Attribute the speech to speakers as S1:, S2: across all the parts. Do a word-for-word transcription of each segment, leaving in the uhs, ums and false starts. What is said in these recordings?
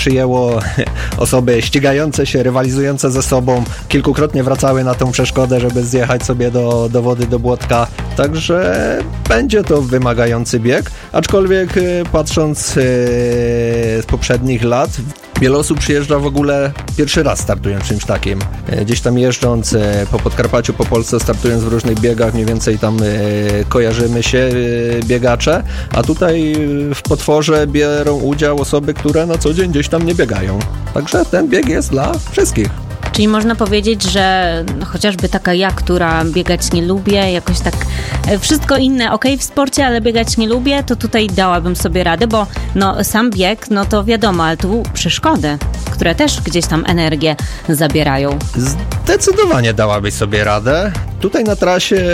S1: przyjęło osoby ścigające się, rywalizujące ze sobą, kilkukrotnie wracały na tą przeszkodę, żeby zjechać sobie do, do wody, do błotka. Także będzie to wymagający bieg, aczkolwiek patrząc z poprzednich lat, wiele osób przyjeżdża w ogóle pierwszy raz startując w czymś takim. Gdzieś tam jeżdżąc po Podkarpaciu, po Polsce, startując w różnych biegach, mniej więcej tam kojarzymy się biegacze, a tutaj w Potworze biorą udział osoby, które na co dzień gdzieś tam nie biegają. Także ten bieg jest dla wszystkich.
S2: Czyli można powiedzieć, że chociażby taka ja, która biegać nie lubię, jakoś tak wszystko inne okej w sporcie, ale biegać nie lubię, to tutaj dałabym sobie radę, bo no sam bieg, no to wiadomo, ale tu przeszkody, które też gdzieś tam energię zabierają.
S1: Zdecydowanie dałabyś sobie radę. Tutaj na trasie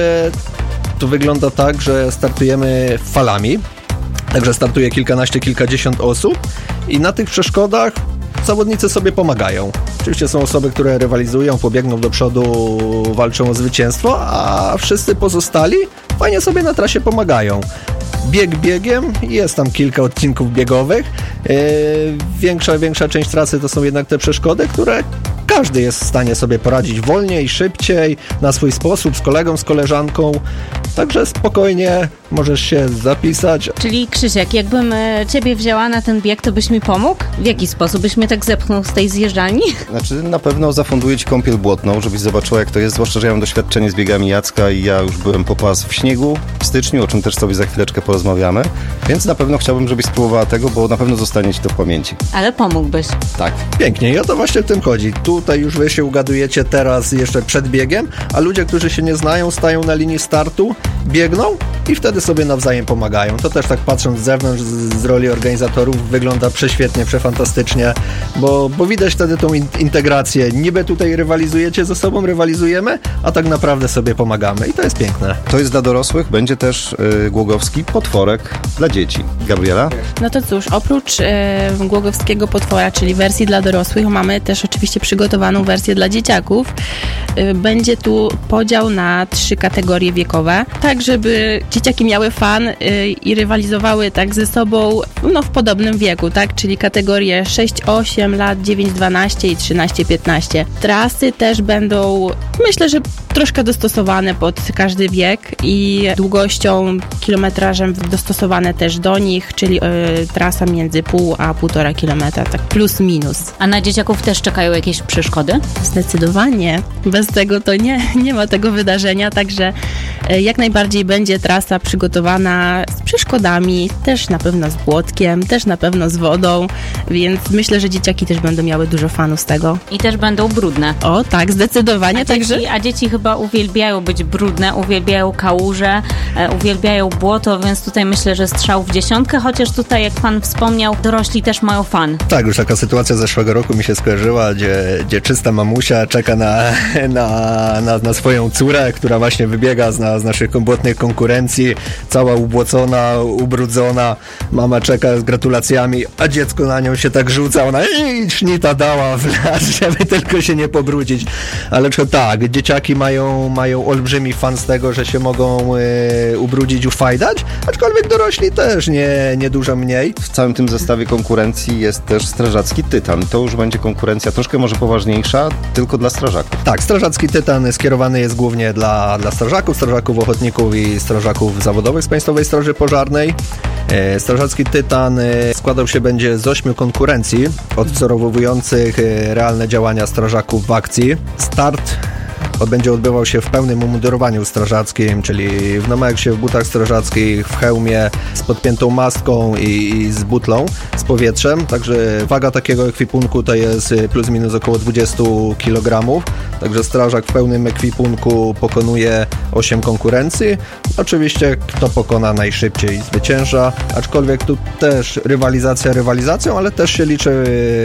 S1: to wygląda tak, że startujemy falami, także startuje kilkanaście, kilkadziesiąt osób i na tych przeszkodach zawodnicy sobie pomagają. Oczywiście są osoby, które rywalizują, pobiegną do przodu, walczą o zwycięstwo, a wszyscy pozostali fajnie sobie na trasie pomagają. Bieg biegiem, jest tam kilka odcinków biegowych. Yy, większa, większa część trasy to są jednak te przeszkody, które każdy jest w stanie sobie poradzić wolniej, szybciej, na swój sposób, z kolegą, z koleżanką. Także spokojnie możesz się zapisać.
S2: Czyli Krzysiek, jakbym ciebie wzięła na ten bieg, to byś mi pomógł? W jaki sposób? Byś mnie tak zepchnął z tej zjeżdżalni?
S3: Znaczy na pewno zafunduję ci kąpiel błotną, żebyś zobaczyła jak to jest, zwłaszcza, że ja mam doświadczenie z biegami Jacka i ja już byłem po pas w śniegu w styczniu, o czym też sobie za chwileczkę porozmawiamy, więc na pewno chciałbym, żebyś spróbowała tego, bo na pewno zostanie ci to w pamięci.
S2: Ale pomógłbyś.
S3: Tak.
S1: Pięknie i o to właśnie w tym chodzi. Tutaj już wy się ugadujecie teraz jeszcze przed biegiem, a ludzie, którzy się nie znają, stają na linii startu, biegną i wtedy sobie nawzajem pomagają. To też tak patrząc z zewnątrz, z, z roli organizatorów wygląda prześwietnie, przefantastycznie, bo, bo widać wtedy tą in- integrację. Niby tutaj rywalizujecie ze sobą, rywalizujemy, a tak naprawdę sobie pomagamy i to jest piękne.
S3: To jest dla dorosłych, będzie też yy, Głogowski potworek dla dzieci. Gabriela?
S4: No to cóż, oprócz yy, Głogowskiego potwora, czyli wersji dla dorosłych, mamy też oczywiście przygotowaną wersję dla dzieciaków. Yy, będzie tu podział na trzy kategorie wiekowe, tak żeby dzieciaki miały fan yy, i rywalizowały tak ze sobą no, w podobnym wieku, tak? Czyli kategorie sześć osiem lat, dziewięć dwanaście i trzynaście piętnaście. Trasy też będą, myślę, że troszkę dostosowane pod każdy wiek i długością, kilometrażem dostosowane też do nich, czyli yy, trasa między pół a półtora kilometra, tak plus minus.
S2: A na dzieciaków też czekają jakieś przeszkody?
S4: Zdecydowanie. Bez tego to nie, nie ma tego wydarzenia, także yy, jak najbardziej będzie trasa przygotowana z przeszkodami, też na pewno z błotkiem, też na pewno z wodą, więc myślę, że dzieciaki też będą miały dużo fanów z tego.
S2: I też będą brudne.
S4: O tak, zdecydowanie.
S2: A,
S4: także...
S2: dzieci, a dzieci chyba uwielbiają być brudne, uwielbiają kałuże, e, uwielbiają błoto, więc tutaj myślę, że strzał w dziesiątkę, chociaż tutaj, jak pan wspomniał, dorośli też mają fan.
S1: Tak, już taka sytuacja z zeszłego roku mi się skojarzyła, gdzie, gdzie czysta mamusia czeka na, na, na, na swoją córę, która właśnie wybiega z, na, z naszych błotnych konkurencji, cała ubłocona, ubrudzona, mama czeka z gratulacjami, a dziecko na nią się tak rzuca, ona i sznita dała w las, żeby tylko się nie pobrudzić. Ale tak, dzieciaki mają, mają olbrzymi fan z tego, że się mogą y, ubrudzić, ufajdać, aczkolwiek dorośli też nie, nie dużo mniej.
S3: W całym tym zestawie konkurencji jest też strażacki tytan. To już będzie konkurencja troszkę może poważniejsza, tylko dla strażaków.
S1: Tak, strażacki tytan skierowany jest głównie dla, dla strażaków, strażaków ochotników i strażaków zawodowych z Państwowej Straży Pożarnej. E, strażacki tytan e, składał się będzie z ośmiu konkurencji odwzorowujących e, realne działania strażaków w akcji. Start będzie odbywał się w pełnym umundurowaniu strażackim, czyli w nomersie, w butach strażackich, w hełmie, z podpiętą maską i, i z butlą, z powietrzem. Także waga takiego ekwipunku to jest plus minus około dwadzieścia kilogramów. Także strażak w pełnym ekwipunku pokonuje osiem konkurencji. Oczywiście kto pokona najszybciej zwycięża, aczkolwiek tu też rywalizacja rywalizacją, ale też się liczy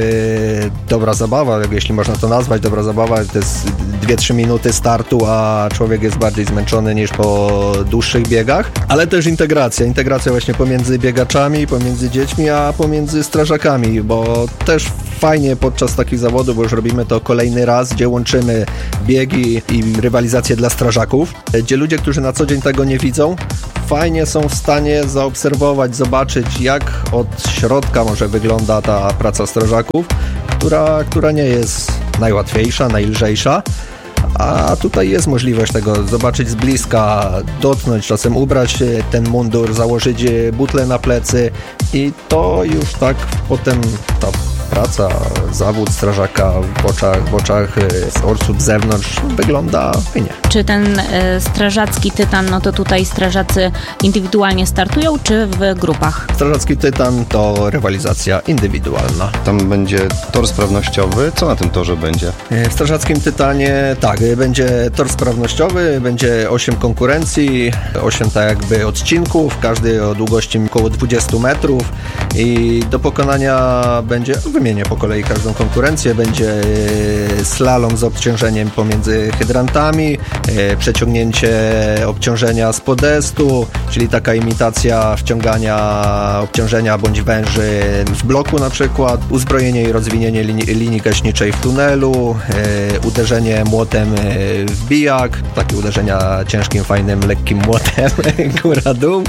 S1: dobra zabawa, jeśli można to nazwać, dobra zabawa, to jest dwie trzy minuty startu, a człowiek jest bardziej zmęczony niż po dłuższych biegach, ale też integracja, integracja właśnie pomiędzy biegaczami, pomiędzy dziećmi, a pomiędzy strażakami, bo też fajnie podczas takich zawodów, bo już robimy to kolejny raz, gdzie łączymy biegi i rywalizację dla strażaków, gdzie ludzie, którzy na co dzień tego nie widzą, fajnie są w stanie zaobserwować, zobaczyć, jak od środka może wygląda ta praca strażaków, która, która nie jest najłatwiejsza, najlżejsza. A tutaj jest możliwość tego zobaczyć z bliska, dotknąć, czasem ubrać ten mundur, założyć butle na plecy i to już tak potem ta praca, zawód strażaka w oczach, w oczach osób z zewnątrz wygląda fajnie.
S2: Czy ten e, strażacki tytan, no to tutaj strażacy indywidualnie startują, czy w grupach?
S1: Strażacki tytan to rywalizacja indywidualna.
S3: Tam będzie tor sprawnościowy. Co na tym torze będzie?
S1: W strażackim tytanie tak, będzie tor sprawnościowy, będzie osiem konkurencji, osiem tak jakby odcinków, każdy o długości około dwadzieścia metrów i do pokonania będzie, wymienię po kolei każdą konkurencję, będzie slalom z obciążeniem pomiędzy hydrantami, przeciągnięcie obciążenia z podestu, czyli taka imitacja wciągania obciążenia bądź węży w bloku na przykład, uzbrojenie i rozwinięcie linii, linii gaśniczej w tunelu, e, uderzenie młotem w bijak, takie uderzenia ciężkim, fajnym, lekkim młotem góra-dół,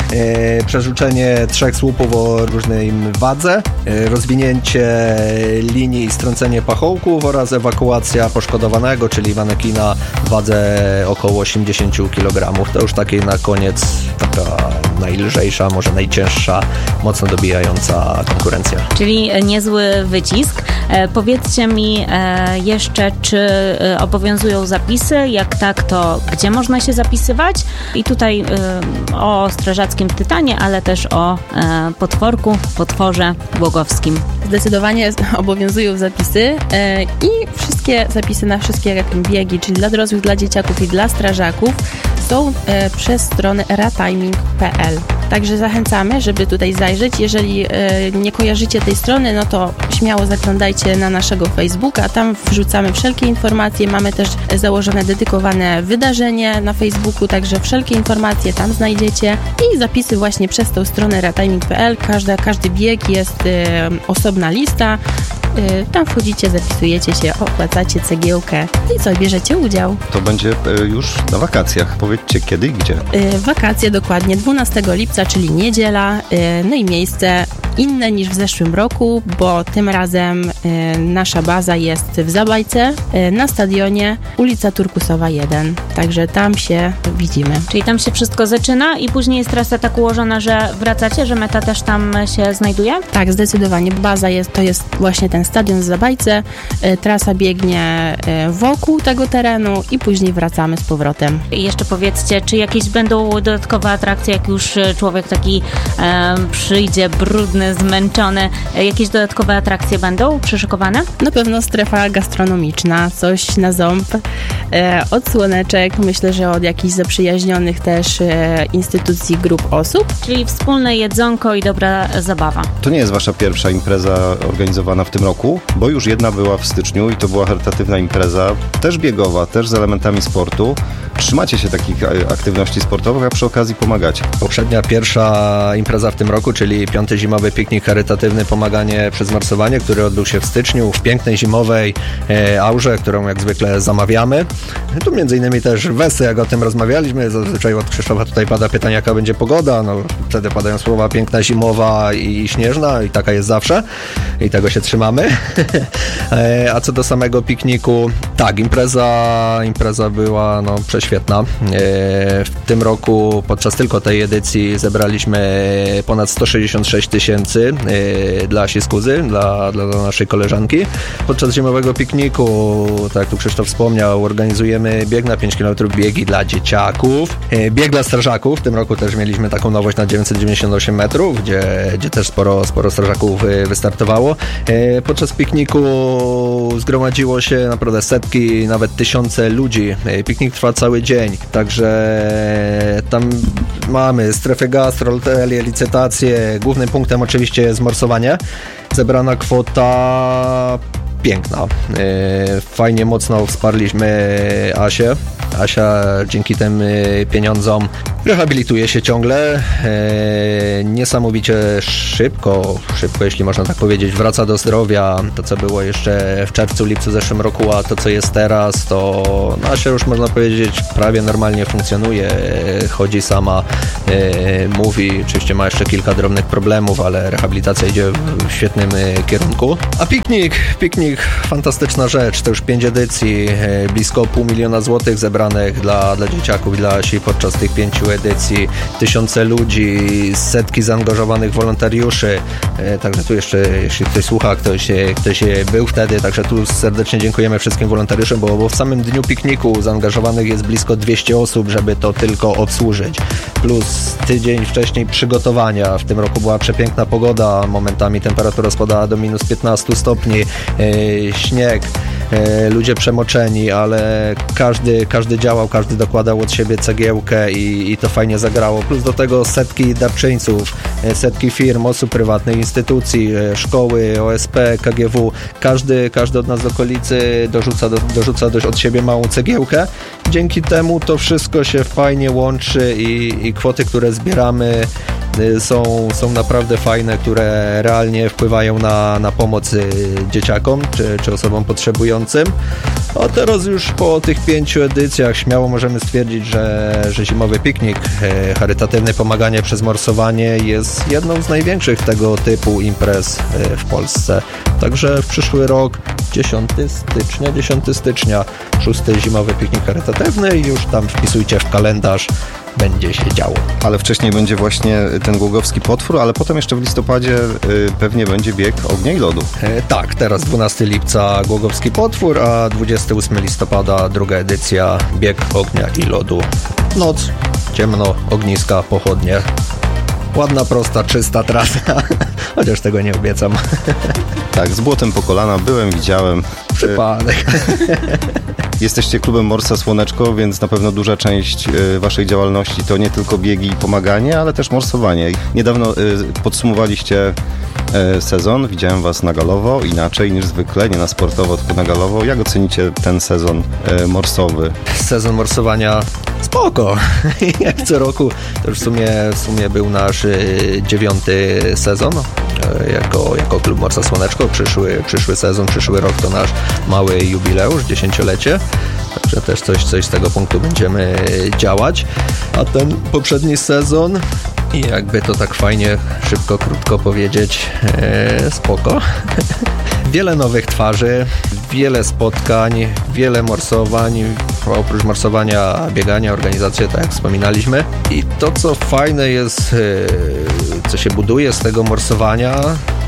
S1: e, przerzucenie trzech słupów o różnej wadze, e, rozwinięcie linii i strącenie pachołków oraz ewakuacja poszkodowanego, czyli manekina w wadze około osiemdziesiąt kilogramów. To już takie na koniec taka najlżejsza, może najcięższa, mocno dobijająca konkurencja.
S2: Czyli niezły wycisk. E, powiedzcie mi e, jeszcze, czy e, obowiązują zapisy? Jak tak, to gdzie można się zapisywać? I tutaj e, o strażackim tytanie, ale też o e, potworku, potworze głogowskim.
S4: Zdecydowanie obowiązują zapisy e, i wszystkie zapisy na wszystkie biegi, czyli dla dorosłych, dla dzieciaków i dla strażaków są e, przez stronę ratiming kropka p l. Także zachęcamy, żeby tutaj zajrzeć. Jeżeli e, nie kojarzycie tej strony, no to śmiało zaglądajcie na naszego Facebooka. Tam wrzucamy wszelkie informacje. Mamy też założone dedykowane wydarzenie na Facebooku, także wszelkie informacje tam znajdziecie i zapisy właśnie przez tą stronę ratiming kropka p l. Każda, każdy bieg jest e, osobna lista. Tam wchodzicie, zapisujecie się, opłacacie cegiełkę i co, bierzecie udział.
S3: To będzie już na wakacjach. Powiedzcie kiedy i gdzie?
S4: Wakacje dokładnie dwunastego lipca, czyli niedziela. No i miejsce inne niż w zeszłym roku, bo tym razem nasza baza jest w Zabajce, na stadionie ulica Turkusowa jeden. Także tam się widzimy.
S2: Czyli tam się wszystko zaczyna i później jest trasa tak ułożona, że wracacie, że meta też tam się znajduje?
S4: Tak, zdecydowanie. Baza jest, to jest właśnie ten stadion w Zabajce. Trasa biegnie wokół tego terenu i później wracamy z powrotem.
S2: I jeszcze powiedzcie, czy jakieś będą dodatkowe atrakcje, jak już człowiek taki e, przyjdzie brudny, zmęczony, jakieś dodatkowe atrakcje będą przyszykowane?
S4: Na pewno strefa gastronomiczna, coś na ząb, e, od słoneczek, myślę, że od jakichś zaprzyjaźnionych też e, instytucji, grup osób.
S2: Czyli wspólne jedzonko i dobra zabawa.
S3: To nie jest wasza pierwsza impreza organizowana w tym roku, bo już jedna była w styczniu i to była charytatywna impreza, też biegowa, też z elementami sportu. Trzymacie się takich aktywności sportowych, a przy okazji pomagacie.
S1: Poprzednia, pierwsza impreza w tym roku, czyli piąty zimowy piknik charytatywny Pomaganie przez marsowanie, który odbył się w styczniu w pięknej zimowej e, aurze, którą jak zwykle zamawiamy. Tu między innymi też Wesy, jak o tym rozmawialiśmy, zazwyczaj od Krzysztofa tutaj pada pytanie, jaka będzie pogoda, no wtedy padają słowa piękna, zimowa i śnieżna i taka jest zawsze i tego się trzymamy. e, a co do samego pikniku, tak, impreza, impreza była no prześwietna. E, w tym roku podczas tylko tej edycji zebraliśmy ponad sto sześćdziesiąt sześć tysięcy e, dla Siskuzy, dla, dla naszej koleżanki. Podczas zimowego pikniku, tak jak tu Krzysztof wspomniał, organizujemy bieg na pięć kilometrów, biegi dla dzieciaków, e, bieg dla strażaków. W tym roku też mieliśmy taką nowość na dziewięćset dziewięćdziesiąt osiem metrów, gdzie, gdzie też sporo, sporo strażaków wystartowało. E, podczas pikniku zgromadziło się naprawdę setki, nawet tysiące ludzi. E, piknik trwa cały dzień, także tam mamy strefę gastro, hotelier, licytacje. Głównym punktem oczywiście jest morsowanie. Zebrana kwota piękna. Fajnie, mocno wsparliśmy Asię. Asia dzięki tym pieniądzom rehabilituje się ciągle. Niesamowicie szybko, szybko, jeśli można tak powiedzieć, wraca do zdrowia. To, co było jeszcze w czerwcu, lipcu zeszłym roku, a to, co jest teraz, to no, Asia już, można powiedzieć, prawie normalnie funkcjonuje. Chodzi sama, mówi. Oczywiście ma jeszcze kilka drobnych problemów, ale rehabilitacja idzie w świetnym kierunku. A piknik, piknik, fantastyczna rzecz. To już pięć edycji, blisko pół miliona złotych zebranych dla, dla dzieciaków, dla Asi podczas tych pięciu edycji. Tysiące ludzi, setki zaangażowanych wolontariuszy. Także tu jeszcze, jeśli ktoś słucha, ktoś, ktoś był wtedy, także tu serdecznie dziękujemy wszystkim wolontariuszom, bo, bo w samym dniu pikniku zaangażowanych jest blisko dwieście osób, żeby to tylko obsłużyć. Plus tydzień wcześniej przygotowania. W tym roku była przepiękna pogoda, momentami temperatura spadała do minus piętnaście stopni, yy, śnieg, yy, ludzie przemoczeni, ale każdy, każdy działał, każdy dokładał od siebie cegiełkę i, i to fajnie zagrało. Plus do tego setki darczyńców, yy, setki firm, osób prywatnych, instytucji, yy, szkoły, O S P, K G W. Każdy, każdy od nas z okolicy dorzuca, do, dorzuca dość od siebie małą cegiełkę. Dzięki temu to wszystko się fajnie łączy i, i kwoty, które zbieramy, Są, są naprawdę fajne, które realnie wpływają na, na pomoc dzieciakom czy, czy osobom potrzebującym. A teraz już po tych pięciu edycjach śmiało możemy stwierdzić, że, że zimowy piknik charytatywne pomaganie przez morsowanie jest jedną z największych tego typu imprez w Polsce. Także w przyszły rok dziesiątego stycznia, dziesiątego stycznia szósty zimowy piknik charytatywny i już tam wpisujcie w kalendarz, będzie się działo.
S3: Ale wcześniej będzie właśnie ten głogowski potwór, ale potem jeszcze w listopadzie y, pewnie będzie bieg ognia i lodu.
S1: E, tak, teraz dwunastego lipca głogowski potwór, a dwudziestego ósmego listopada druga edycja bieg ognia i lodu. Noc, ciemno, ogniska, pochodnie. Ładna, prosta, czysta trasa, chociaż tego nie obiecam.
S3: Tak, z błotem po kolana byłem, widziałem.
S1: Przypadek.
S3: Jesteście klubem Morsa Słoneczko, więc na pewno duża część y, waszej działalności to nie tylko biegi i pomaganie, ale też morsowanie. Niedawno y, podsumowaliście y, sezon, widziałem was na galowo, inaczej niż zwykle, nie na sportowo, tylko na galowo. Jak ocenicie ten sezon y, morsowy?
S1: Sezon morsowania spoko. Jak co roku, to już w sumie, w sumie był nasz y, dziewiąty sezon y, jako, jako klub Morsa Słoneczko. Przyszły, przyszły sezon, przyszły rok to nasz mały jubileusz, dziesięciolecie. Także też coś, coś z tego punktu będziemy działać. A ten poprzedni sezon, i jakby to tak fajnie, szybko, krótko powiedzieć, e, spoko. Wiele nowych twarzy, wiele spotkań, wiele morsowań, oprócz morsowania, biegania, organizacje, tak jak wspominaliśmy. I to, co fajne jest, e, co się buduje z tego morsowania,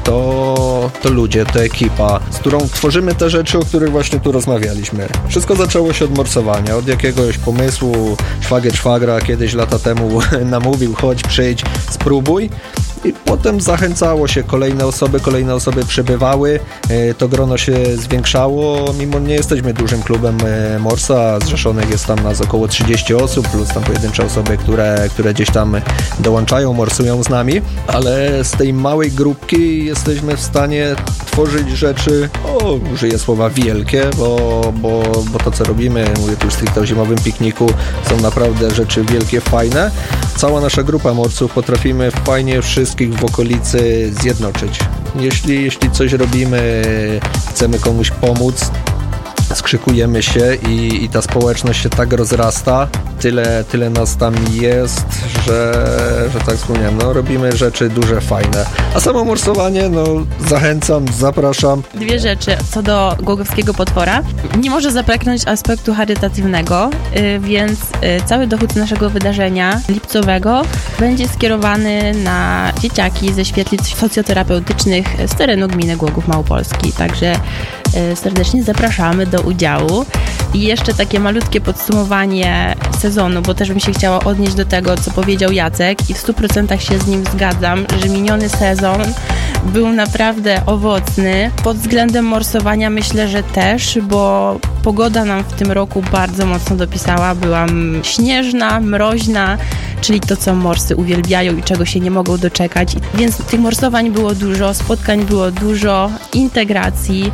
S1: to, to ludzie, to ekipa, z którą tworzymy te rzeczy, o których właśnie tu rozmawialiśmy. Wszystko zaczęło się od morsowania, od jakiegoś pomysłu. Szwagier szwagra kiedyś lata temu namówił, chodź, przyjdź, spróbuj. I potem zachęcało się kolejne osoby, kolejne osoby przybywały, to grono się zwiększało, mimo nie jesteśmy dużym klubem Morsa, zrzeszonych jest tam nas około trzydzieści osób, plus tam pojedyncze osoby, które, które gdzieś tam dołączają, morsują z nami, ale z tej małej grupki jesteśmy w stanie tworzyć rzeczy, o, użyję słowa wielkie, bo, bo, bo to, co robimy, mówię tu już stricte o zimowym pikniku, są naprawdę rzeczy wielkie, fajne. Cała nasza grupa morsów potrafimy fajnie wszystkich w okolicy zjednoczyć. Jeśli, jeśli coś robimy, chcemy komuś pomóc, skrzykujemy się i, i ta społeczność się tak rozrasta, tyle, tyle nas tam jest, że, że tak wspomniałem, no robimy rzeczy duże, fajne. A samo morsowanie, no zachęcam, zapraszam.
S4: Dwie rzeczy co do głogowskiego potwora. Nie może zabraknąć aspektu charytatywnego, więc cały dochód naszego wydarzenia lipcowego będzie skierowany na dzieciaki ze świetlic socjoterapeutycznych z terenu gminy Głogów Małopolski. Także serdecznie zapraszamy do udziału. I jeszcze takie malutkie podsumowanie sezonu, bo też bym się chciała odnieść do tego, co powiedział Jacek i w stu procentach się z nim zgadzam, że miniony sezon był naprawdę owocny. Pod względem morsowania myślę, że też, bo pogoda nam w tym roku bardzo mocno dopisała. Była śnieżna, mroźna, czyli to, co morsy uwielbiają i czego się nie mogą doczekać. Więc tych morsowań było dużo, spotkań było dużo, integracji.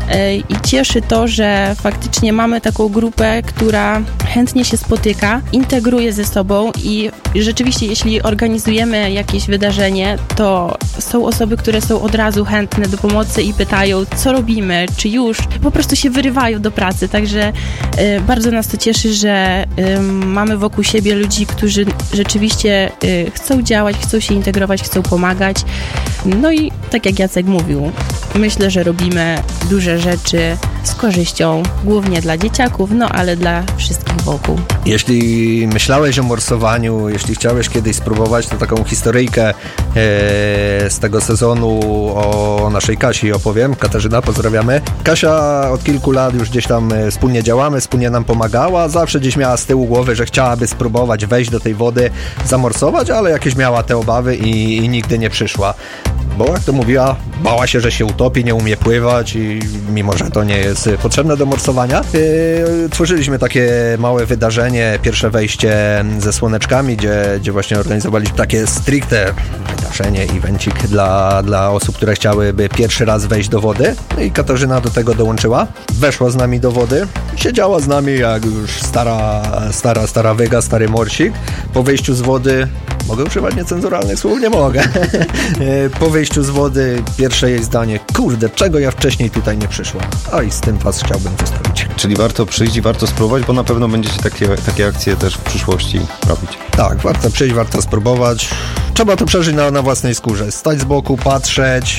S4: i cieszy to, że faktycznie mamy taką grupę, która chętnie się spotyka, integruje ze sobą i rzeczywiście jeśli organizujemy jakieś wydarzenie, to są osoby, które są od razu chętne do pomocy i pytają, co robimy, czy już, po prostu się wyrywają do pracy, także y, bardzo nas to cieszy, że y, mamy wokół siebie ludzi, którzy rzeczywiście y, chcą działać, chcą się integrować, chcą pomagać. No i tak jak Jacek mówił, myślę, że robimy duże rzeczy z korzyścią, głównie dla dzieciaków, no ale dla wszystkich wokół.
S1: Jeśli myślałeś o morsowaniu, jeśli chciałeś kiedyś spróbować, to taką historyjkę e, z tego sezonu o naszej Kasi opowiem. Katarzyna, pozdrawiamy. Kasia od kilku lat już gdzieś tam wspólnie działamy, wspólnie nam pomagała. Zawsze gdzieś miała z tyłu głowy, że chciałaby spróbować wejść do tej wody, zamorsować, ale jakieś miała te obawy i, i nigdy nie przyszła. Bo jak to mówiła, bała się, że się utopi, nie umie pływać i mimo, że to nie jest potrzebne do morsowania. Yy, tworzyliśmy takie małe wydarzenie, pierwsze wejście ze słoneczkami, gdzie, gdzie właśnie organizowaliśmy takie stricte wydarzenie, evencik dla, dla osób, które chciałyby pierwszy raz wejść do wody. I Katarzyna do tego dołączyła. Weszła z nami do wody, siedziała z nami jak już stara, stara, stara wyga, stary morsik. Po wyjściu z wody, mogę używać niecenzuralnych słów? Nie mogę. Po wyjściu z wody pierwsze jej zdanie, kurde, czego ja wcześniej tutaj nie przyszłam? A i z tym was chciałbym zostawić.
S3: Czyli warto przyjść i warto spróbować, bo na pewno będziecie takie, takie akcje też w przyszłości robić.
S1: Tak, warto przyjść, warto spróbować. Trzeba to przeżyć na, na własnej skórze. Stać z boku, patrzeć.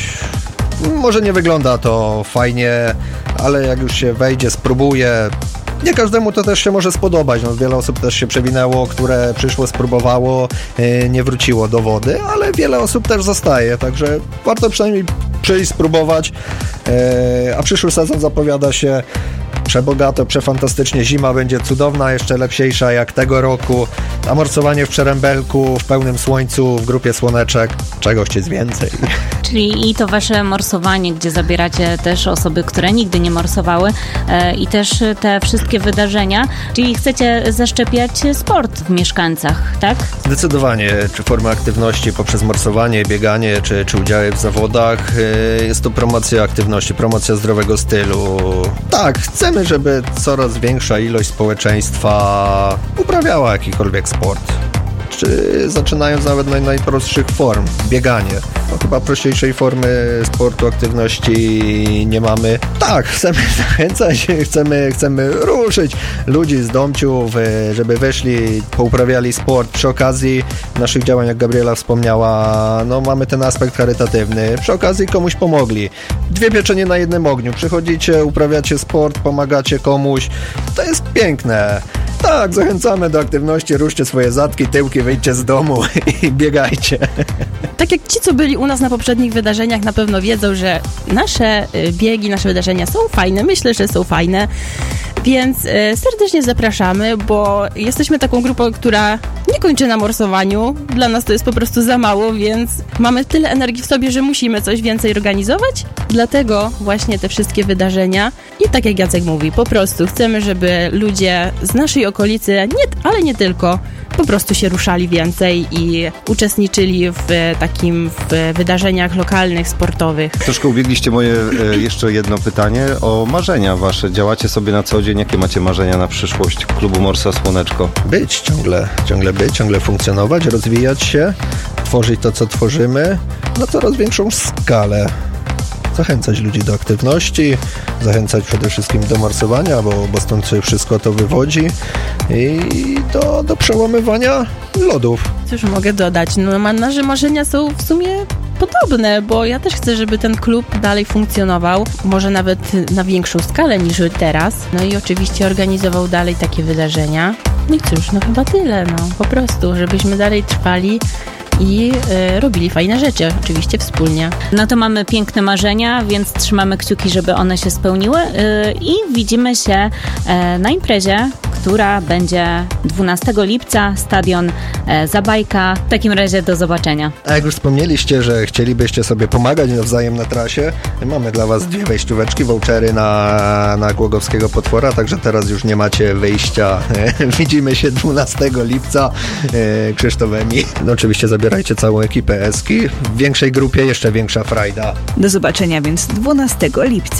S1: Może nie wygląda to fajnie, ale jak już się wejdzie, spróbuje. Nie każdemu to też się może spodobać. No, wiele osób też się przewinęło, które przyszło, spróbowało, yy, nie wróciło do wody, ale wiele osób też zostaje, także warto przynajmniej przyjść, spróbować. Yy, a przyszły sezon zapowiada się przebogato, przefantastycznie. Zima będzie cudowna, jeszcze lepsiejsza jak tego roku. A morsowanie w Przerębelku, w pełnym słońcu, w grupie słoneczek. Czego chcieć więcej?
S2: Czyli i to wasze morsowanie, gdzie zabieracie też osoby, które nigdy nie morsowały e, i też te wszystkie wydarzenia. Czyli chcecie zaszczepiać sport w mieszkańcach, tak?
S1: Zdecydowanie. Czy formy aktywności poprzez morsowanie, bieganie, czy, czy udziały w zawodach. Yy, jest to promocja aktywności, promocja zdrowego stylu. Tak, chcemy, żeby coraz większa ilość społeczeństwa uprawiała jakikolwiek sport. Czy zaczynając nawet od najprostszych form, bieganie. No, chyba prościejszej formy sportu, aktywności nie mamy. Tak, chcemy zachęcać, chcemy, chcemy ruszyć ludzi z domciów, żeby weszli, pouprawiali sport. Przy okazji naszych działań, jak Gabriela wspomniała, no mamy ten aspekt charytatywny. Przy okazji komuś pomogli. Dwie pieczenie na jednym ogniu. Przychodzicie, uprawiacie sport, pomagacie komuś. To jest piękne. Tak, zachęcamy do aktywności, ruszcie swoje zadki, tyłki, wyjdźcie z domu i biegajcie.
S4: Tak jak ci, co byli u nas na poprzednich wydarzeniach, na pewno wiedzą, że nasze biegi, nasze wydarzenia są fajne. Myślę, że są fajne, więc serdecznie zapraszamy, bo jesteśmy taką grupą, która nie kończy na morsowaniu. Dla nas to jest po prostu za mało, więc mamy tyle energii w sobie, że musimy coś więcej organizować. Dlatego właśnie te wszystkie wydarzenia i tak jak Jacek mówi, po prostu chcemy, żeby ludzie z naszej okolicy, nie, ale nie tylko, po prostu się ruszali więcej i uczestniczyli w takim w wydarzeniach lokalnych, sportowych.
S3: Troszkę ubiegliście moje e, jeszcze jedno pytanie o marzenia wasze. Działacie sobie na co dzień? Jakie macie marzenia na przyszłość klubu Morsa Słoneczko?
S1: Być ciągle, ciągle być, ciągle funkcjonować, rozwijać się, tworzyć to, co tworzymy na coraz większą skalę. Zachęcać ludzi do aktywności, zachęcać przede wszystkim do morsowania, bo, bo stąd sobie wszystko to wywodzi i do, do przełamywania lodów.
S4: Cóż mogę dodać? No, nasze marzenia są w sumie podobne, bo ja też chcę, żeby ten klub dalej funkcjonował, może nawet na większą skalę niż teraz. No i oczywiście organizował dalej takie wydarzenia. No i cóż, no chyba tyle, no po prostu, żebyśmy dalej trwali i y, robili fajne rzeczy, oczywiście wspólnie.
S2: No to mamy piękne marzenia, więc trzymamy kciuki, żeby one się spełniły y, i widzimy się y, na imprezie, która będzie dwunastego lipca, stadion y, Zabajka. W takim razie do zobaczenia.
S1: A jak już wspomnieliście, że chcielibyście sobie pomagać nawzajem na trasie, mamy dla was dwie wejścióweczki, vouchery na, na Głogowskiego Potwora, także teraz już nie macie wyjścia. Widzimy się dwunastego lipca. Y, Krzysztof Emi. No oczywiście zabieramy Zabierajcie całą ekipę Eski. W większej grupie jeszcze większa frajda.
S5: Do zobaczenia więc dwunastego lipca.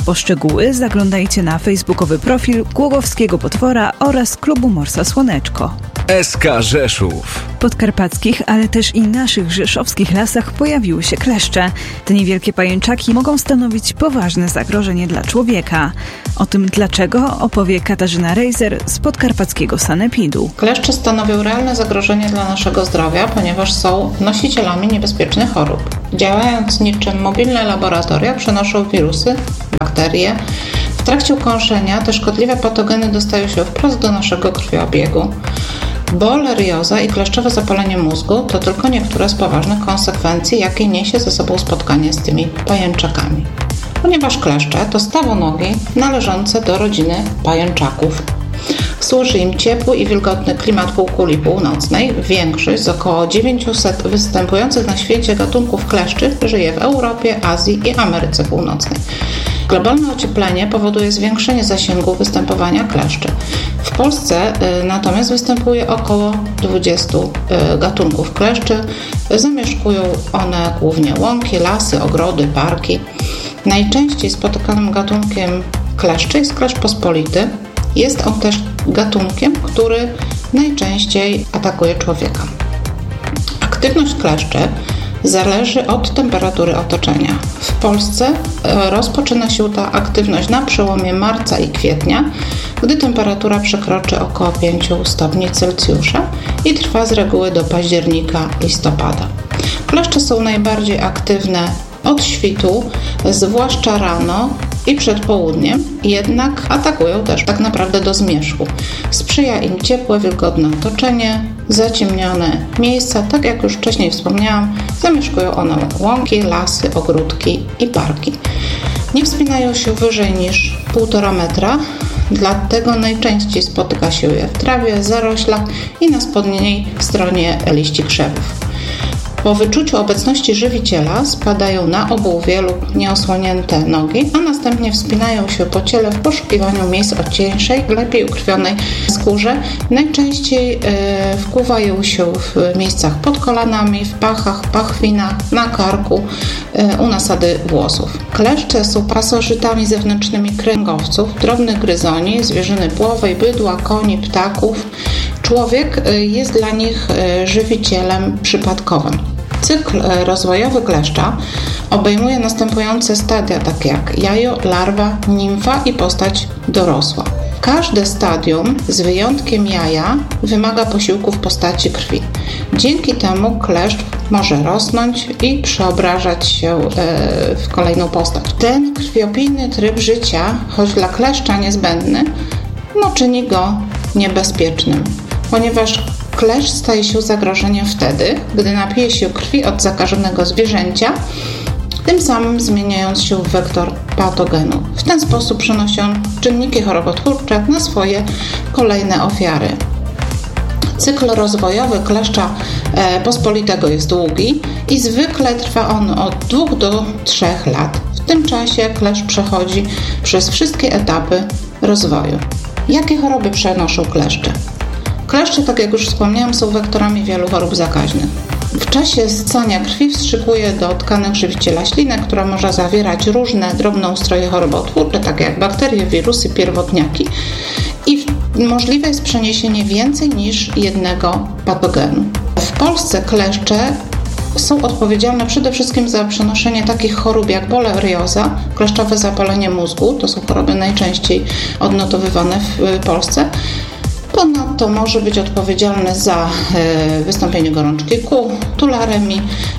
S5: Po szczegóły zaglądajcie na facebookowy profil Głogowskiego Potwora oraz Klubu Morsa Słoneczko.
S6: S K Rzeszów.
S5: W podkarpackich, ale też i naszych rzeszowskich lasach pojawiły się kleszcze. Te niewielkie pajęczaki mogą stanowić poważne zagrożenie dla człowieka. O tym dlaczego opowie Katarzyna Rejzer z podkarpackiego sanepidu.
S7: Kleszcze stanowią realne zagrożenie dla naszego zdrowia, ponieważ są nosicielami niebezpiecznych chorób. Działając niczym mobilne laboratoria, przenoszą wirusy, bakterie. W trakcie ukąszenia te szkodliwe patogeny dostają się wprost do naszego krwiobiegu. Borelioza i kleszczowe zapalenie mózgu to tylko niektóre z poważnych konsekwencji, jakie niesie ze sobą spotkanie z tymi pajęczakami. Ponieważ kleszcze to stawonogi należące do rodziny pajęczaków. Służy im ciepły i wilgotny klimat półkuli północnej. Większość z około dziewięćset występujących na świecie gatunków kleszczy żyje w Europie, Azji i Ameryce Północnej. Globalne ocieplenie powoduje zwiększenie zasięgu występowania kleszczy. W Polsce y, natomiast występuje około dwadzieścia y, gatunków kleszczy. Zamieszkują one głównie łąki, lasy, ogrody, parki. Najczęściej spotykanym gatunkiem kleszczy jest kleszcz pospolity. Jest on też gatunkiem, który najczęściej atakuje człowieka. Aktywność kleszczy zależy od temperatury otoczenia. W Polsce rozpoczyna się ta aktywność na przełomie marca i kwietnia, gdy temperatura przekroczy około pięć stopni Celsjusza i trwa z reguły do października, listopada. Kleszcze są najbardziej aktywne od świtu, zwłaszcza rano i przed południem, jednak atakują też tak naprawdę do zmierzchu. Sprzyja im ciepłe, wilgotne otoczenie, zaciemnione miejsca, tak jak już wcześniej wspomniałam, zamieszkują one łąki, lasy, ogródki i parki. Nie wspinają się wyżej niż półtora metra, dlatego najczęściej spotyka się je w trawie, zaroślach i na spodniej stronie liści krzewów. Po wyczuciu obecności żywiciela spadają na obuwie lub nieosłonięte nogi, a następnie wspinają się po ciele w poszukiwaniu miejsc o cieńszej, lepiej ukrwionej skórze. Najczęściej e, wkuwają się w miejscach pod kolanami, w pachach, pachwinach, na karku, e, u nasady włosów. Kleszcze są pasożytami zewnętrznymi kręgowców, drobnych gryzoni, zwierzyny płowej, bydła, koni, ptaków. Człowiek jest dla nich żywicielem przypadkowym. Cykl rozwojowy kleszcza obejmuje następujące stadia, takie jak jajo, larwa, nimfa i postać dorosła. Każde stadium, z wyjątkiem jaja, wymaga posiłku w postaci krwi. Dzięki temu kleszcz może rosnąć i przeobrażać się w kolejną postać. Ten krwiopijny tryb życia, choć dla kleszcza niezbędny, no, czyni go niebezpiecznym, ponieważ kleszcz staje się zagrożeniem wtedy, gdy napije się krwi od zakażonego zwierzęcia, tym samym zmieniając się w wektor patogenu. W ten sposób przenosi on czynniki chorobotwórcze na swoje kolejne ofiary. Cykl rozwojowy kleszcza pospolitego jest długi i zwykle trwa on od dwóch do trzech lat. W tym czasie kleszcz przechodzi przez wszystkie etapy rozwoju. Jakie choroby przenoszą kleszcze? Kleszcze, tak jak już wspomniałam, są wektorami wielu chorób zakaźnych. W czasie ssania krwi wstrzykuje do tkanek żywiciela ślinę, która może zawierać różne drobnoustroje chorobotwórcze, takie jak bakterie, wirusy, pierwotniaki, i możliwe jest przeniesienie więcej niż jednego patogenu. W Polsce kleszcze są odpowiedzialne przede wszystkim za przenoszenie takich chorób jak borelioza, kleszczowe zapalenie mózgu, to są choroby najczęściej odnotowywane w Polsce. Ponadto może być odpowiedzialny za wystąpienie gorączki kół, tularemii,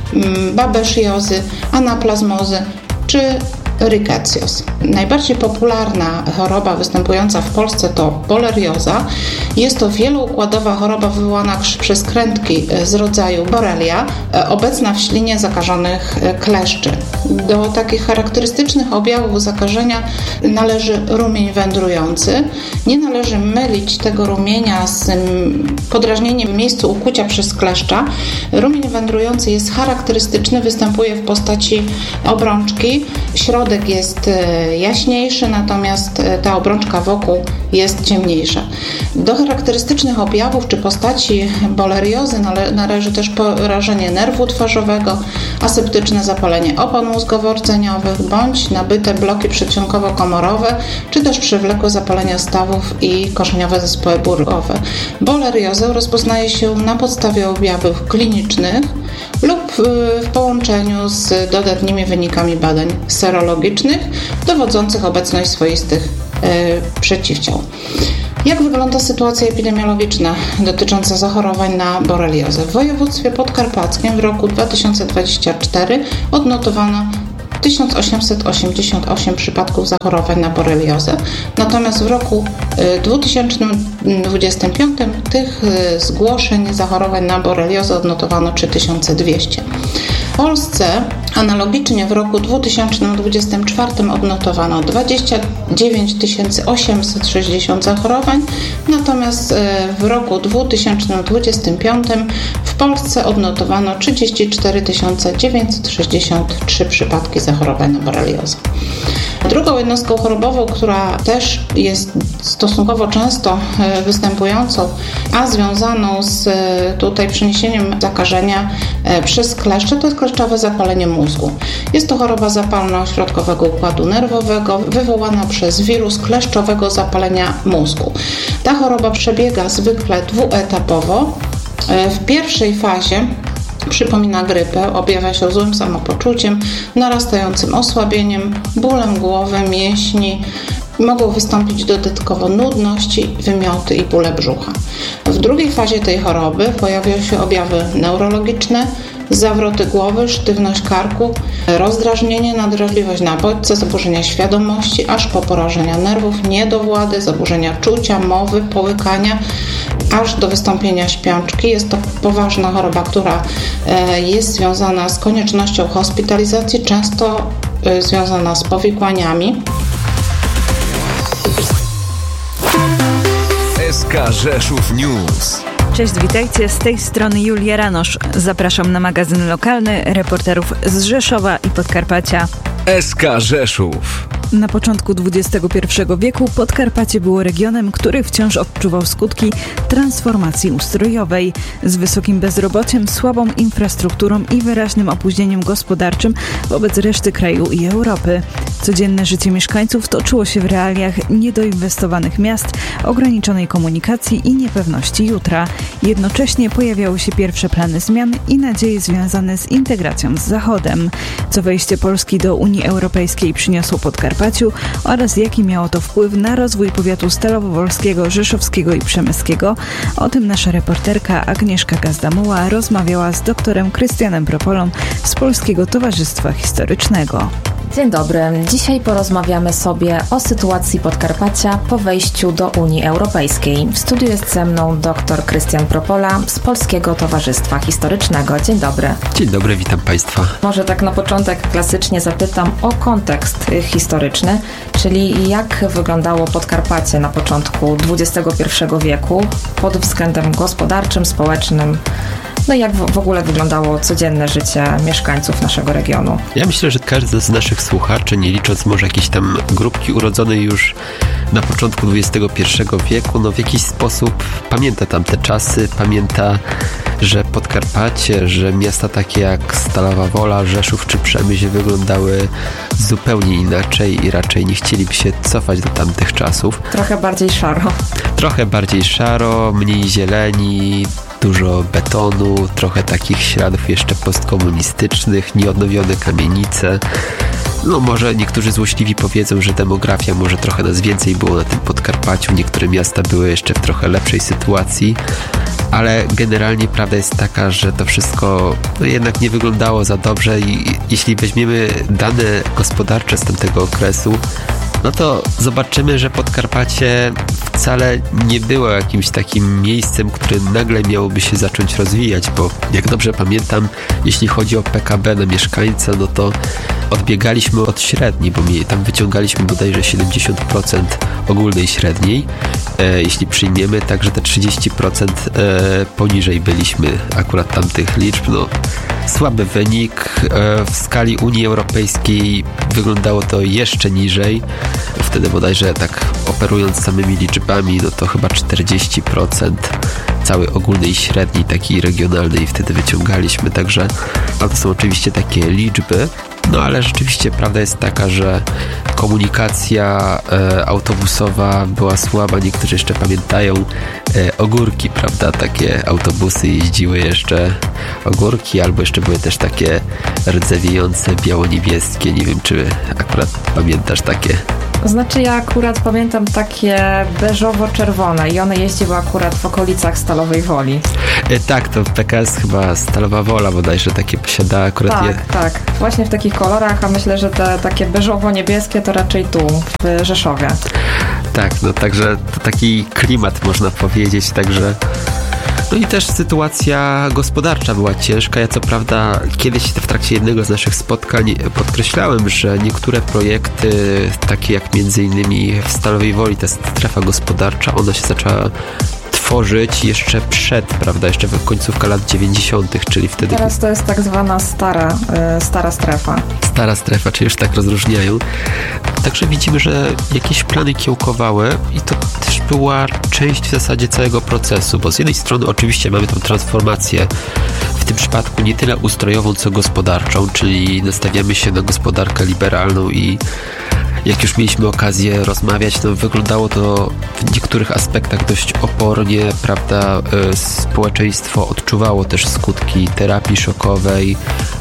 S7: babeziozy, anaplazmozy czy rickettsioz. Najbardziej popularna choroba występująca w Polsce to borelioza. Jest to wieloukładowa choroba wywołana przez krętki z rodzaju Borrelia, obecna w ślinie zakażonych kleszczy. Do takich charakterystycznych objawów zakażenia należy rumień wędrujący. Nie należy mylić tego rumienia z podrażnieniem w miejscu ukucia przez kleszcza. Rumień wędrujący jest charakterystyczny, występuje w postaci obrączki, środka środek jest jaśniejszy, natomiast ta obrączka wokół jest ciemniejsza. Do charakterystycznych objawów czy postaci boleriozy nale- należy też porażenie nerwu twarzowego, aseptyczne zapalenie opon mózgowo-rdzeniowych bądź nabyte bloki przedsionkowo-komorowe, czy też przewlekłe zapalenia stawów i korzeniowe zespoły bólowe. Boleriozę rozpoznaje się na podstawie objawów klinicznych lub w połączeniu z dodatnimi wynikami badań serologicznych dowodzących obecność swoistych y, przeciwciał. Jak wygląda sytuacja epidemiologiczna dotycząca zachorowań na boreliozę? W województwie podkarpackim w roku dwa tysiące dwudziestym czwartym odnotowano tysiąc osiemset osiemdziesiąt osiem przypadków zachorowań na boreliozę, natomiast w roku dwa tysiące dwudziestym piątym tych zgłoszeń zachorowań na boreliozę odnotowano trzy tysiące dwieście. W Polsce analogicznie w roku dwa tysiące dwudziestym czwartym odnotowano dwadzieścia dziewięć tysięcy osiemset sześćdziesiąt zachorowań, natomiast w roku dwa tysiące dwudziestym piątym w Polsce odnotowano trzydzieści cztery tysiące dziewięćset sześćdziesiąt trzy przypadki zachorowań na boreliozę. Drugą jednostką chorobową, która też jest stosunkowo często występującą, a związaną z tutaj przeniesieniem zakażenia przez kleszcze, to jest kleszczowe zapalenie mózgu. Jest to choroba zapalna ośrodkowego układu nerwowego wywołana przez wirus kleszczowego zapalenia mózgu. Ta choroba przebiega zwykle dwuetapowo. W pierwszej fazie przypomina grypę, objawia się złym samopoczuciem, narastającym osłabieniem, bólem głowy, mięśni. Mogą wystąpić dodatkowo nudności, wymioty i bóle brzucha. W drugiej fazie tej choroby pojawiają się objawy neurologiczne, zawroty głowy, sztywność karku, rozdrażnienie, nadwrażliwość na bodźce, zaburzenia świadomości, aż po porażenia nerwów, niedowłady, zaburzenia czucia, mowy, połykania, aż do wystąpienia śpiączki. Jest to poważna choroba, która jest związana z koniecznością hospitalizacji, często związana z powikłaniami.
S6: S K Rzeszów News.
S5: Cześć, witajcie, z tej strony Julia Ranosz. Zapraszam na magazyn lokalny reporterów z Rzeszowa i Podkarpacia.
S6: S K Rzeszów.
S5: Na początku dwudziestego pierwszego wieku Podkarpacie było regionem, który wciąż odczuwał skutki transformacji ustrojowej. Z wysokim bezrobociem, słabą infrastrukturą i wyraźnym opóźnieniem gospodarczym wobec reszty kraju i Europy. Codzienne życie mieszkańców toczyło się w realiach niedoinwestowanych miast, ograniczonej komunikacji i niepewności jutra. Jednocześnie pojawiały się pierwsze plany zmian i nadzieje związane z integracją z Zachodem. Co wejście Polski do Unii Europejskiej przyniosło Podkarpaciu oraz jaki miało to wpływ na rozwój powiatu stalowo-wolskiego, rzeszowskiego i przemyskiego. O tym nasza reporterka Agnieszka Gazdamuła rozmawiała z doktorem Krystianem Propolą z Polskiego Towarzystwa Historycznego.
S8: Dzień dobry. Dzisiaj porozmawiamy sobie o sytuacji Podkarpacia po wejściu do Unii Europejskiej. W studiu jest ze mną dr Krystian Propola z Polskiego Towarzystwa Historycznego. Dzień dobry.
S9: Dzień dobry, witam Państwa.
S8: Może tak na początek klasycznie zapytam o kontekst historyczny, czyli jak wyglądało Podkarpacie na początku dwudziestego pierwszego wieku pod względem gospodarczym, społecznym. No i jak w ogóle wyglądało codzienne życie mieszkańców naszego regionu?
S9: Ja myślę, że każdy z naszych słuchaczy, nie licząc może jakiejś tam grupki urodzonej już na początku dwudziestego pierwszego wieku, no w jakiś sposób pamięta tamte czasy, pamięta, że Podkarpacie, że miasta takie jak Stalowa Wola, Rzeszów czy Przemyśl wyglądały zupełnie inaczej i raczej nie chcieliby się cofać do tamtych czasów.
S8: Trochę bardziej szaro.
S9: Trochę bardziej szaro, mniej zieleni, dużo betonu, trochę takich śladów jeszcze postkomunistycznych, nieodnowione kamienice. No może niektórzy złośliwi powiedzą, że demografia może trochę nas więcej było na tym Podkarpaciu, niektóre miasta były jeszcze w trochę lepszej sytuacji, ale generalnie prawda jest taka, że to wszystko no jednak nie wyglądało za dobrze i jeśli weźmiemy dane gospodarcze z tamtego okresu, no to zobaczymy, że Podkarpacie wcale nie było jakimś takim miejscem, które nagle miałoby się zacząć rozwijać, bo jak dobrze pamiętam, jeśli chodzi o P K B na mieszkańca, no to odbiegaliśmy od średniej, bo my tam wyciągaliśmy bodajże siedemdziesiąt procent ogólnej średniej, e, jeśli przyjmiemy, także te trzydzieści procent e, poniżej byliśmy akurat tamtych liczb, no słaby wynik. W skali Unii Europejskiej wyglądało to jeszcze niżej. Wtedy bodajże tak operując samymi liczbami, no to chyba czterdzieści procent całej ogólnej średniej, takiej regionalnej wtedy wyciągaliśmy, także no to są oczywiście takie liczby, no ale rzeczywiście prawda jest taka, że komunikacja e, autobusowa była słaba, niektórzy jeszcze pamiętają e, ogórki, prawda, takie autobusy jeździły jeszcze ogórki, albo jeszcze były też takie rdzewiejące, biało-niebieskie, nie wiem czy akurat pamiętasz takie.
S8: Znaczy ja akurat pamiętam takie beżowo-czerwone i one jeździły akurat w okolicach Stalowej Woli.
S9: E, tak, to P K S chyba Stalowa Wola bodajże takie posiada akurat.
S8: Tak,
S9: je...
S8: tak. Właśnie w takich kolorach, a myślę, że te takie beżowo-niebieskie to raczej tu, w Rzeszowie.
S9: Tak, no także to taki klimat można powiedzieć, także... No i też sytuacja gospodarcza była ciężka. Ja co prawda kiedyś w trakcie jednego z naszych spotkań podkreślałem, że niektóre projekty, takie jak między innymi w Stalowej Woli, ta strefa gospodarcza, ona się zaczęła tworzyć jeszcze przed, prawda, jeszcze w końcówka lat dziewięćdziesiątych, czyli wtedy...
S8: Teraz to jest tak zwana stara, y, stara strefa.
S9: Stara strefa, czyli już tak rozróżniają. Także widzimy, że jakieś plany kiełkowały i to też była część w zasadzie całego procesu, bo z jednej strony oczywiście mamy tą transformację, w tym przypadku nie tyle ustrojową, co gospodarczą, czyli nastawiamy się na gospodarkę liberalną i jak już mieliśmy okazję rozmawiać, no wyglądało to w niektórych aspektach dość opornie, prawda, społeczeństwo odczuwało też skutki terapii szokowej,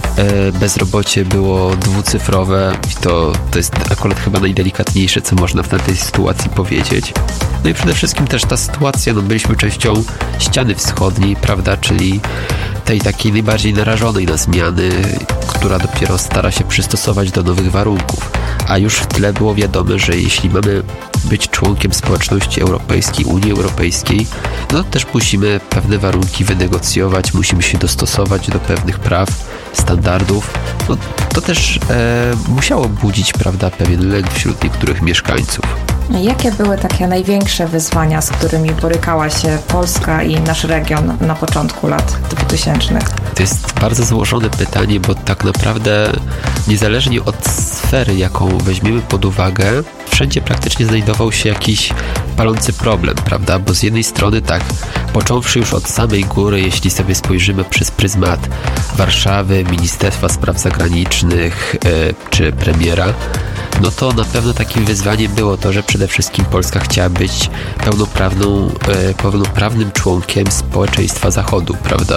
S9: bezrobocie było dwucyfrowe i to, to jest akurat chyba najdelikatniejsze, co można w tej sytuacji powiedzieć. No i przede wszystkim też ta sytuacja, no byliśmy częścią ściany wschodniej, prawda, czyli tej takiej najbardziej narażonej na zmiany, która dopiero stara się przystosować do nowych warunków. A już w tle było wiadome, że jeśli mamy być członkiem społeczności europejskiej, Unii Europejskiej, no też musimy pewne warunki wynegocjować, musimy się dostosować do pewnych praw, standardów. No, to też e, musiało budzić, prawda, pewien lęk wśród niektórych mieszkańców.
S8: Jakie były takie największe wyzwania, z którymi borykała się Polska i nasz region na początku lat dwutysięcznych?
S9: To jest bardzo złożone pytanie, bo tak naprawdę niezależnie od sfery, jaką weźmiemy pod uwagę, wszędzie praktycznie znajdował się jakiś palący problem, prawda? Bo z jednej strony tak, począwszy już od samej góry, jeśli sobie spojrzymy przez pryzmat Warszawy, Ministerstwa Spraw Zagranicznych yy, czy premiera, no to na pewno takim wyzwaniem było to, że przede wszystkim Polska chciała być pełnoprawną, e, pełnoprawnym członkiem społeczeństwa Zachodu, prawda?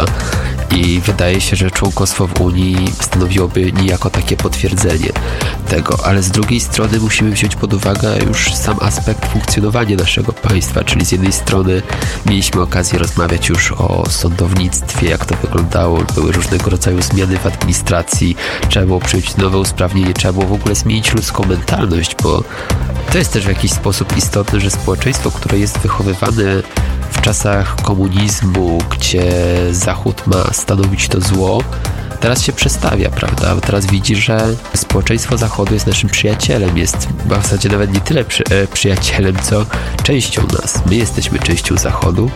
S9: I wydaje się, że członkostwo w Unii stanowiłoby niejako takie potwierdzenie tego, ale z drugiej strony musimy wziąć pod uwagę już sam aspekt funkcjonowania naszego państwa, czyli z jednej strony mieliśmy okazję rozmawiać już o sądownictwie, jak to wyglądało, były różnego rodzaju zmiany w administracji, trzeba było przyjąć nowe usprawnienie, trzeba było w ogóle zmienić ludzką mentalność, bo to jest też w jakiś sposób istotne, że społeczeństwo, które jest wychowywane w czasach komunizmu, gdzie Zachód ma stanowić to zło, teraz się przestawia, prawda? Bo teraz widzi, że społeczeństwo Zachodu jest naszym przyjacielem, jest w zasadzie nawet nie tyle przy, e, przyjacielem, co częścią nas. My jesteśmy częścią Zachodu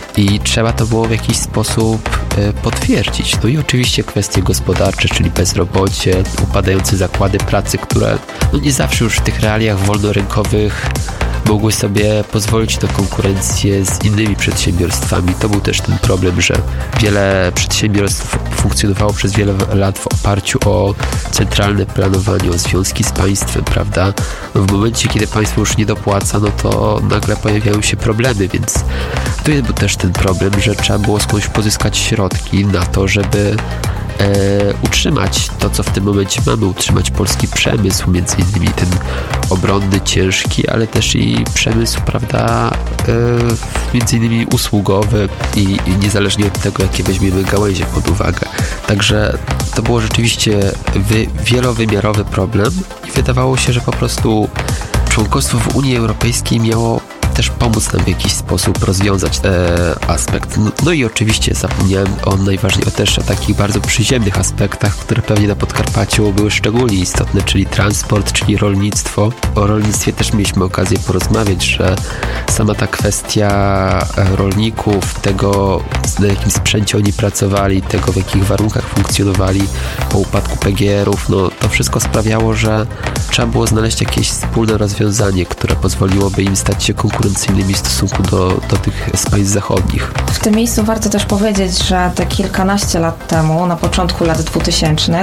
S9: i trzeba to było w jakiś sposób e, potwierdzić. No i oczywiście kwestie gospodarcze, czyli bezrobocie, upadające zakłady pracy, które no nie zawsze już w tych realiach wolnorynkowych mogły sobie pozwolić na konkurencję z innymi przedsiębiorstwami. To był też ten problem, że wiele przedsiębiorstw funkcjonowało przez wiele lat w oparciu o centralne planowanie, o związki z państwem, prawda? No w momencie, kiedy państwo już nie dopłaca, no to nagle pojawiają się problemy, więc tu był też ten problem, że trzeba było skądś pozyskać środki na to, żeby e, utrzymać to, co w tym momencie mamy, utrzymać polski przemysł, między innymi ten obronny, ciężki, ale też i przemysł, prawda, e, między innymi usługowy i, i niezależnie od tego, jakie weźmiemy gałęzie pod uwagę. Także to było rzeczywiście wy, wielowymiarowy problem i wydawało się, że po prostu członkostwo w Unii Europejskiej miało też pomóc nam w jakiś sposób rozwiązać e, aspekt. No, no i oczywiście zapomniałem o najważniejszych, też o takich bardzo przyziemnych aspektach, które pewnie na Podkarpaciu były szczególnie istotne, czyli transport, czyli rolnictwo. O rolnictwie też mieliśmy okazję porozmawiać, że sama ta kwestia rolników, tego na jakim sprzęcie oni pracowali, tego w jakich warunkach funkcjonowali po upadku P G R-ów, no to wszystko sprawiało, że trzeba było znaleźć jakieś wspólne rozwiązanie, które pozwoliłoby im stać się konkurencyjnymi w stosunku do, do tych z państw zachodnich.
S8: W tym miejscu warto też powiedzieć, że te kilkanaście lat temu, na początku lat dwutysięcznych,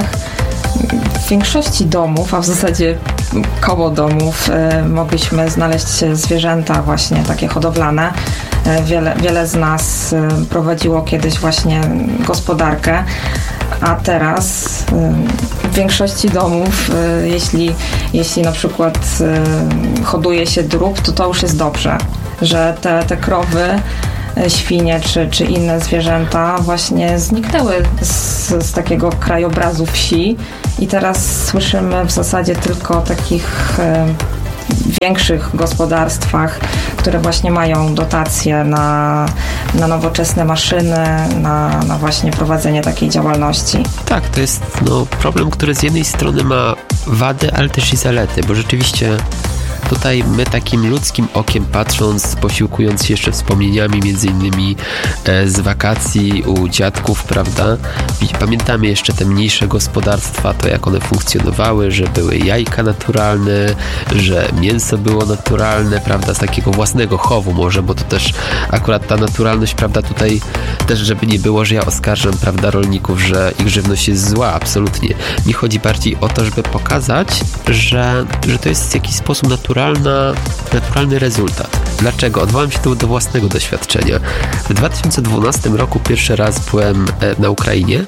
S8: w większości domów, a w zasadzie koło domów, y, mogliśmy znaleźć zwierzęta właśnie takie hodowlane. Y, wiele, wiele z nas y, prowadziło kiedyś właśnie gospodarkę, a teraz y, w większości domów, y, jeśli, jeśli na przykład y, hoduje się drób, to to już jest dobrze, że te, te krowy, świnie czy, czy inne zwierzęta właśnie zniknęły z, z takiego krajobrazu wsi i teraz słyszymy w zasadzie tylko o takich e, większych gospodarstwach, które właśnie mają dotacje na, na nowoczesne maszyny, na, na właśnie prowadzenie takiej działalności.
S9: Tak, to jest no, problem, który z jednej strony ma wady, ale też i zalety, bo rzeczywiście tutaj my takim ludzkim okiem patrząc, posiłkując się jeszcze wspomnieniami między innymi e, z wakacji u dziadków, prawda? Pamiętamy jeszcze te mniejsze gospodarstwa, to jak one funkcjonowały, że były jajka naturalne, że mięso było naturalne, prawda? Z takiego własnego chowu może, bo to też akurat ta naturalność, prawda? Tutaj też, żeby nie było, że ja oskarżam, prawda, rolników, że ich żywność jest zła, absolutnie. Mi chodzi bardziej o to, żeby pokazać, że, że to jest w jakiś sposób naturalny naturalny rezultat. Dlaczego? Odwołam się tu do własnego doświadczenia. W dwa tysiące dwunastym roku pierwszy raz byłem na Ukrainie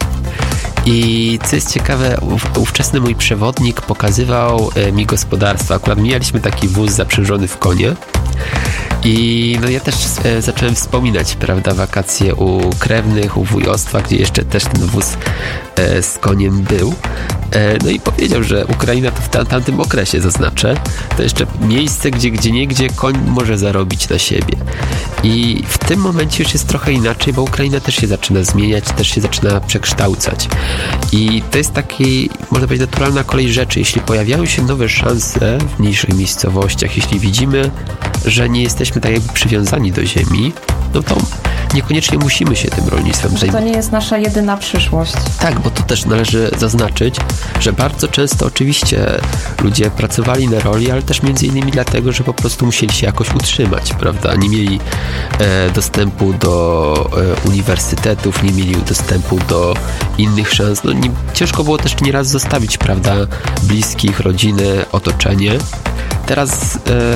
S9: i co jest ciekawe, ówczesny mój przewodnik pokazywał mi gospodarstwo. Akurat mieliśmy taki wóz zaprzężony w konie i no ja też e, zacząłem wspominać, prawda, wakacje u krewnych, u wujostwa, gdzie jeszcze też ten wóz e, z koniem był. E, no i powiedział, że Ukraina to w tam, tamtym okresie, zaznaczę, to jeszcze miejsce, gdzie gdzie niegdzie koń może zarobić na siebie. I w tym momencie już jest trochę inaczej, bo Ukraina też się zaczyna zmieniać, też się zaczyna przekształcać. I to jest taki, można powiedzieć, naturalna kolej rzeczy. Jeśli pojawiają się nowe szanse w mniejszych miejscowościach, jeśli widzimy, że nie jesteśmy tak jakby przywiązani do ziemi, no to niekoniecznie musimy się tym rolnictwem zajmować.
S8: To nie jest nasza jedyna przyszłość.
S9: Tak, bo to też należy zaznaczyć, że bardzo często oczywiście ludzie pracowali na roli, ale też między innymi dlatego, że po prostu musieli się jakoś utrzymać, prawda? Nie mieli e, dostępu do e, uniwersytetów, nie mieli dostępu do innych szans. No, nie, ciężko było też nieraz zostawić, prawda, bliskich, rodziny, otoczenie. Teraz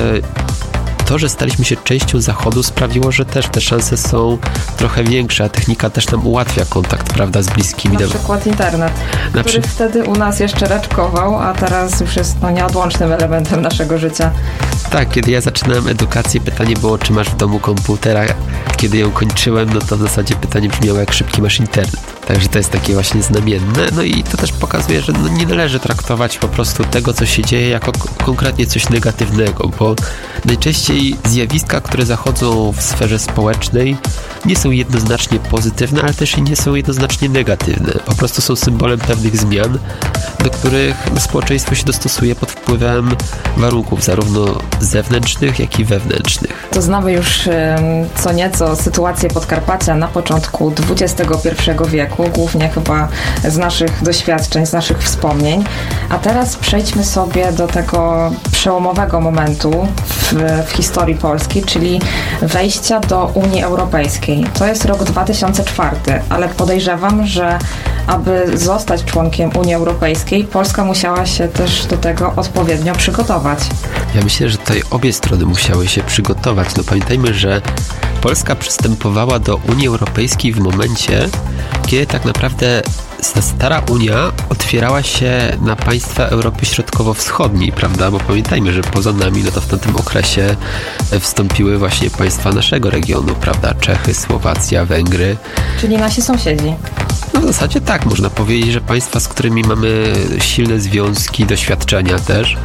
S9: e, to, że staliśmy się częścią Zachodu, sprawiło, że też te szanse są trochę większe, a technika też nam ułatwia kontakt, prawda, z bliskimi.
S8: Na przykład internet,
S9: Na
S8: który
S9: przy...
S8: wtedy u nas jeszcze raczkował, a teraz już jest no, nieodłącznym elementem naszego życia.
S9: Tak, kiedy ja zaczynałem edukację, pytanie było, czy masz w domu komputera. Kiedy ją kończyłem, no to w zasadzie pytanie brzmiało, jak szybki masz internet. Także to jest takie właśnie znamienne. No i to też pokazuje, że no nie należy traktować po prostu tego, co się dzieje, jako k- konkretnie coś negatywnego, bo najczęściej zjawiska, które zachodzą w sferze społecznej, nie są jednoznacznie pozytywne, ale też i nie są jednoznacznie negatywne. Po prostu są symbolem pewnych zmian, do których społeczeństwo się dostosuje pod wpływem warunków zarówno zewnętrznych, jak i wewnętrznych.
S8: To znamy już co nieco sytuację Podkarpacia na początku dwudziestego pierwszego wieku, głównie chyba z naszych doświadczeń, z naszych wspomnień. A teraz przejdźmy sobie do tego przełomowego momentu w, w historii Polski, czyli wejścia do Unii Europejskiej. To jest rok dwa tysiące czwarty, ale podejrzewam, że aby zostać członkiem Unii Europejskiej, Polska musiała się też do tego odpowiednio przygotować.
S9: Ja myślę, że tutaj obie strony musiały się przygotować. No pamiętajmy, że Polska przystępowała do Unii Europejskiej w momencie, kiedy tak naprawdę ta stara Unia otwierała się na państwa Europy Środkowo-Wschodniej, prawda? Bo pamiętajmy, że poza nami, no to w tamtym okresie wstąpiły właśnie państwa naszego regionu, prawda? Czechy, Słowacja, Węgry.
S8: Czyli nasi sąsiedzi.
S9: No w zasadzie tak, można powiedzieć, że państwa, z którymi mamy silne związki, doświadczenia też.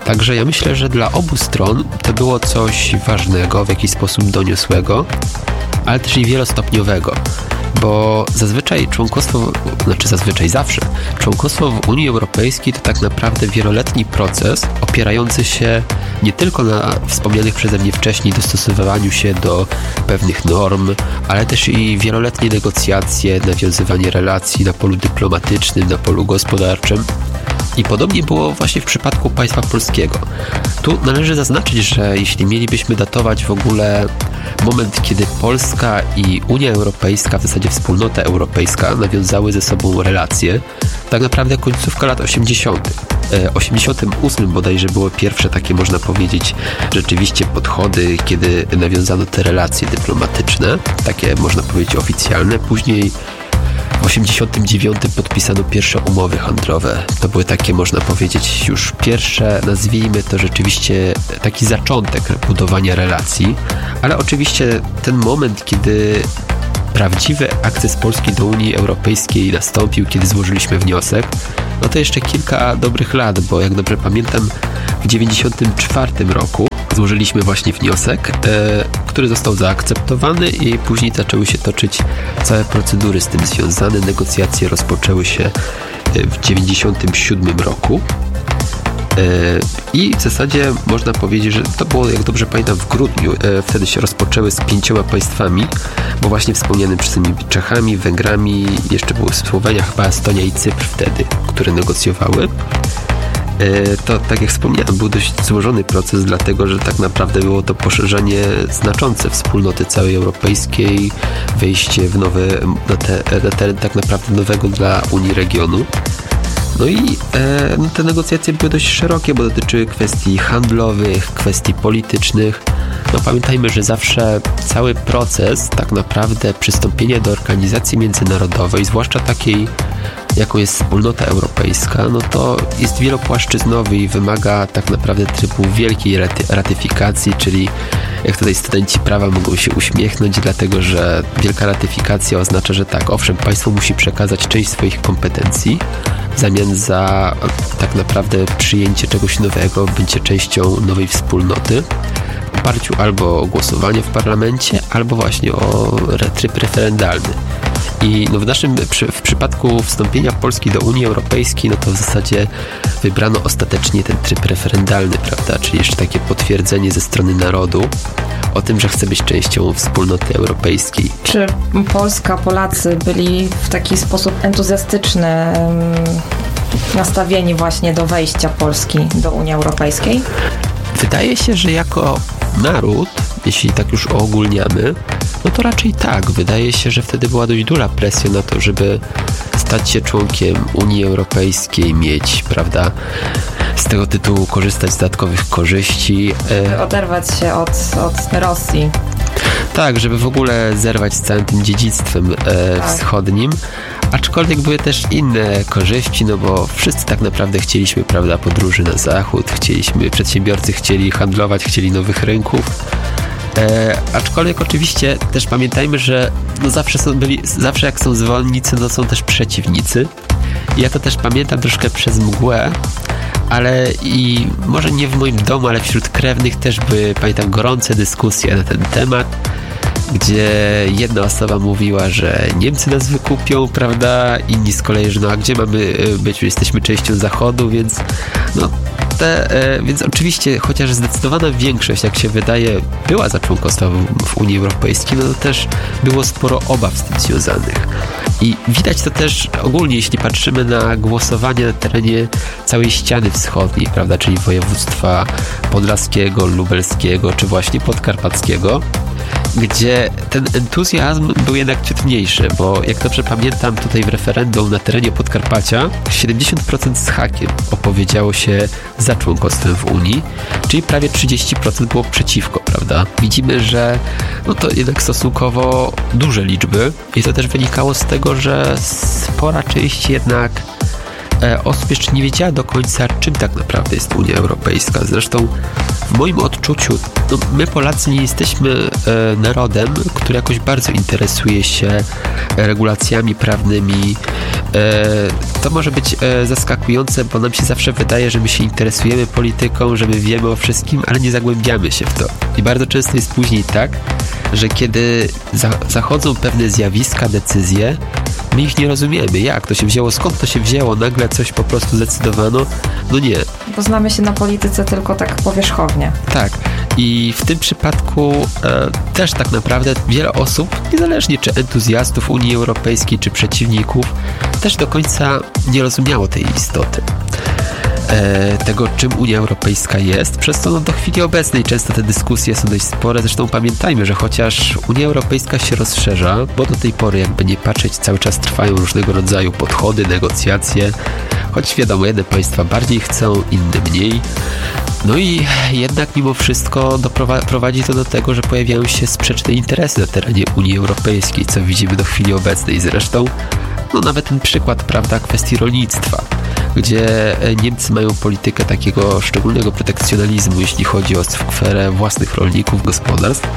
S9: Także ja myślę, że dla obu stron to było coś ważnego, w jakiś sposób doniosłego, ale też i wielostopniowego, bo zazwyczaj członkostwo, znaczy zazwyczaj zawsze, członkostwo w Unii Europejskiej to tak naprawdę wieloletni proces opierający się nie tylko na wspomnianych przeze mnie wcześniej dostosowywaniu się do pewnych norm, ale też i wieloletnie negocjacje, nawiązywanie relacji na polu dyplomatycznym, na polu gospodarczym. I podobnie było właśnie w przypadku państwa polskiego. Tu należy zaznaczyć, że jeśli mielibyśmy datować w ogóle moment, kiedy Polska i Unia Europejska, w zasadzie Wspólnota Europejska nawiązały ze sobą relacje, tak naprawdę końcówka lat osiemdziesiątych. W osiemdziesiątym ósmym bodajże było pierwsze takie, można powiedzieć, rzeczywiście podchody, kiedy nawiązano te relacje dyplomatyczne, takie można powiedzieć oficjalne. Później w osiemdziesiątym dziewiątym podpisano pierwsze umowy handlowe. To były takie, można powiedzieć, już pierwsze, nazwijmy to rzeczywiście taki zaczątek budowania relacji, ale oczywiście ten moment, kiedy prawdziwy akces Polski do Unii Europejskiej nastąpił, kiedy złożyliśmy wniosek, no to jeszcze kilka dobrych lat, bo jak dobrze pamiętam, w dziewięćdziesiątym czwartym roku złożyliśmy właśnie wniosek, e, który został zaakceptowany i później zaczęły się toczyć całe procedury z tym związane. Negocjacje rozpoczęły się w dziewięćdziesiątym siódmym roku. E, I w zasadzie można powiedzieć, że to było, jak dobrze pamiętam, w grudniu. E, wtedy się rozpoczęły z pięcioma państwami, bo właśnie wspomnianym przez mnie Czechami, Węgrami, jeszcze były Słowenia, chyba Estonia i Cypr wtedy, które negocjowały. To, tak jak wspomniałem, był dość złożony proces, dlatego że tak naprawdę było to poszerzenie znaczące wspólnoty całej europejskiej, wejście w nowe, na, te, na teren tak naprawdę nowego dla Unii regionu. No i e, no te negocjacje były dość szerokie, bo dotyczyły kwestii handlowych, kwestii politycznych. No pamiętajmy, że zawsze cały proces tak naprawdę przystąpienia do organizacji międzynarodowej, zwłaszcza takiej, jaką jest Wspólnota Europejska, no to jest wielopłaszczyznowy i wymaga tak naprawdę trybu wielkiej ratyfikacji, czyli jak tutaj studenci prawa mogą się uśmiechnąć, dlatego że wielka ratyfikacja oznacza, że tak, owszem, państwo musi przekazać część swoich kompetencji w zamian za tak naprawdę przyjęcie czegoś nowego, bycie częścią nowej wspólnoty, w oparciu albo o głosowanie w parlamencie, albo właśnie o tryb referendalny. I no w naszym, w przypadku wstąpienia Polski do Unii Europejskiej, no to w zasadzie wybrano ostatecznie ten tryb referendalny, prawda, czyli jeszcze takie potwierdzenie ze strony narodu o tym, że chce być częścią wspólnoty europejskiej.
S8: Czy Polska, Polacy byli w taki sposób entuzjastyczny nastawieni właśnie do wejścia Polski do Unii Europejskiej?
S9: Wydaje się, że jako naród, jeśli tak już ogólniamy, no to raczej tak. Wydaje się, że wtedy była dość duża presja na to, żeby stać się członkiem Unii Europejskiej, mieć, prawda, z tego tytułu korzystać z dodatkowych korzyści.
S8: Oderwać się od, od Rosji.
S9: Tak, żeby w ogóle zerwać z całym tym dziedzictwem e, tak. wschodnim. Aczkolwiek były też inne korzyści, no bo wszyscy tak naprawdę chcieliśmy, prawda, podróży na zachód, chcieliśmy, przedsiębiorcy chcieli handlować, chcieli nowych rynków. E, aczkolwiek oczywiście też pamiętajmy, że no zawsze są byli, zawsze jak są zwolennicy, no są też przeciwnicy. I ja to też pamiętam troszkę przez mgłę, ale i może nie w moim domu, ale wśród krewnych też były, pamiętam, gorące dyskusje na ten temat, gdzie jedna osoba mówiła, że Niemcy nas wykupią, prawda, inni z kolei, że no a gdzie mamy być, jesteśmy częścią Zachodu, więc no te, e, więc oczywiście, chociaż zdecydowana większość, jak się wydaje, była za członkostwem w Unii Europejskiej, no to też było sporo obaw z tym związanych. I widać to też ogólnie, jeśli patrzymy na głosowanie na terenie całej ściany wschodniej, prawda, czyli województwa podlaskiego, lubelskiego, czy właśnie podkarpackiego, gdzie ten entuzjazm był jednak ciut mniejszy, bo jak dobrze pamiętam, tutaj w referendum na terenie Podkarpacia siedemdziesiąt procent z hakiem opowiedziało się za członkostwem w Unii, czyli prawie trzydzieści procent było przeciwko, prawda? Widzimy, że no to jednak stosunkowo duże liczby i to też wynikało z tego, że spora część jednak e, osób jeszcze nie wiedziała do końca, czym tak naprawdę jest Unia Europejska. Zresztą w moim odczuciu, no, my Polacy nie jesteśmy e, narodem, który jakoś bardzo interesuje się regulacjami prawnymi. E, to może być e, zaskakujące, bo nam się zawsze wydaje, że my się interesujemy polityką, że my wiemy o wszystkim, ale nie zagłębiamy się w to. I bardzo często jest później tak, że kiedy za, zachodzą pewne zjawiska, decyzje, my ich nie rozumiemy. Jak to się wzięło? Skąd to się wzięło? Nagle coś po prostu zdecydowano? No nie.
S8: Bo znamy się na polityce tylko tak powierzchownie.
S9: Tak. I w tym przypadku e, też tak naprawdę wiele osób, niezależnie czy entuzjastów Unii Europejskiej, czy przeciwników, też do końca nie rozumiało tej istoty. Tego, czym Unia Europejska jest. Przez to no, do chwili obecnej często te dyskusje są dość spore. Zresztą pamiętajmy, że chociaż Unia Europejska się rozszerza, bo do tej pory, jakby nie patrzeć, cały czas trwają różnego rodzaju podchody, negocjacje, choć wiadomo, jedne państwa bardziej chcą, inne mniej. No i jednak mimo wszystko doprowa- prowadzi to do tego, że pojawiają się sprzeczne interesy na terenie Unii Europejskiej, co widzimy do chwili obecnej. Zresztą no nawet ten przykład, prawda, kwestii rolnictwa, gdzie Niemcy mają politykę takiego szczególnego protekcjonalizmu, jeśli chodzi o sferę własnych rolników, gospodarstw,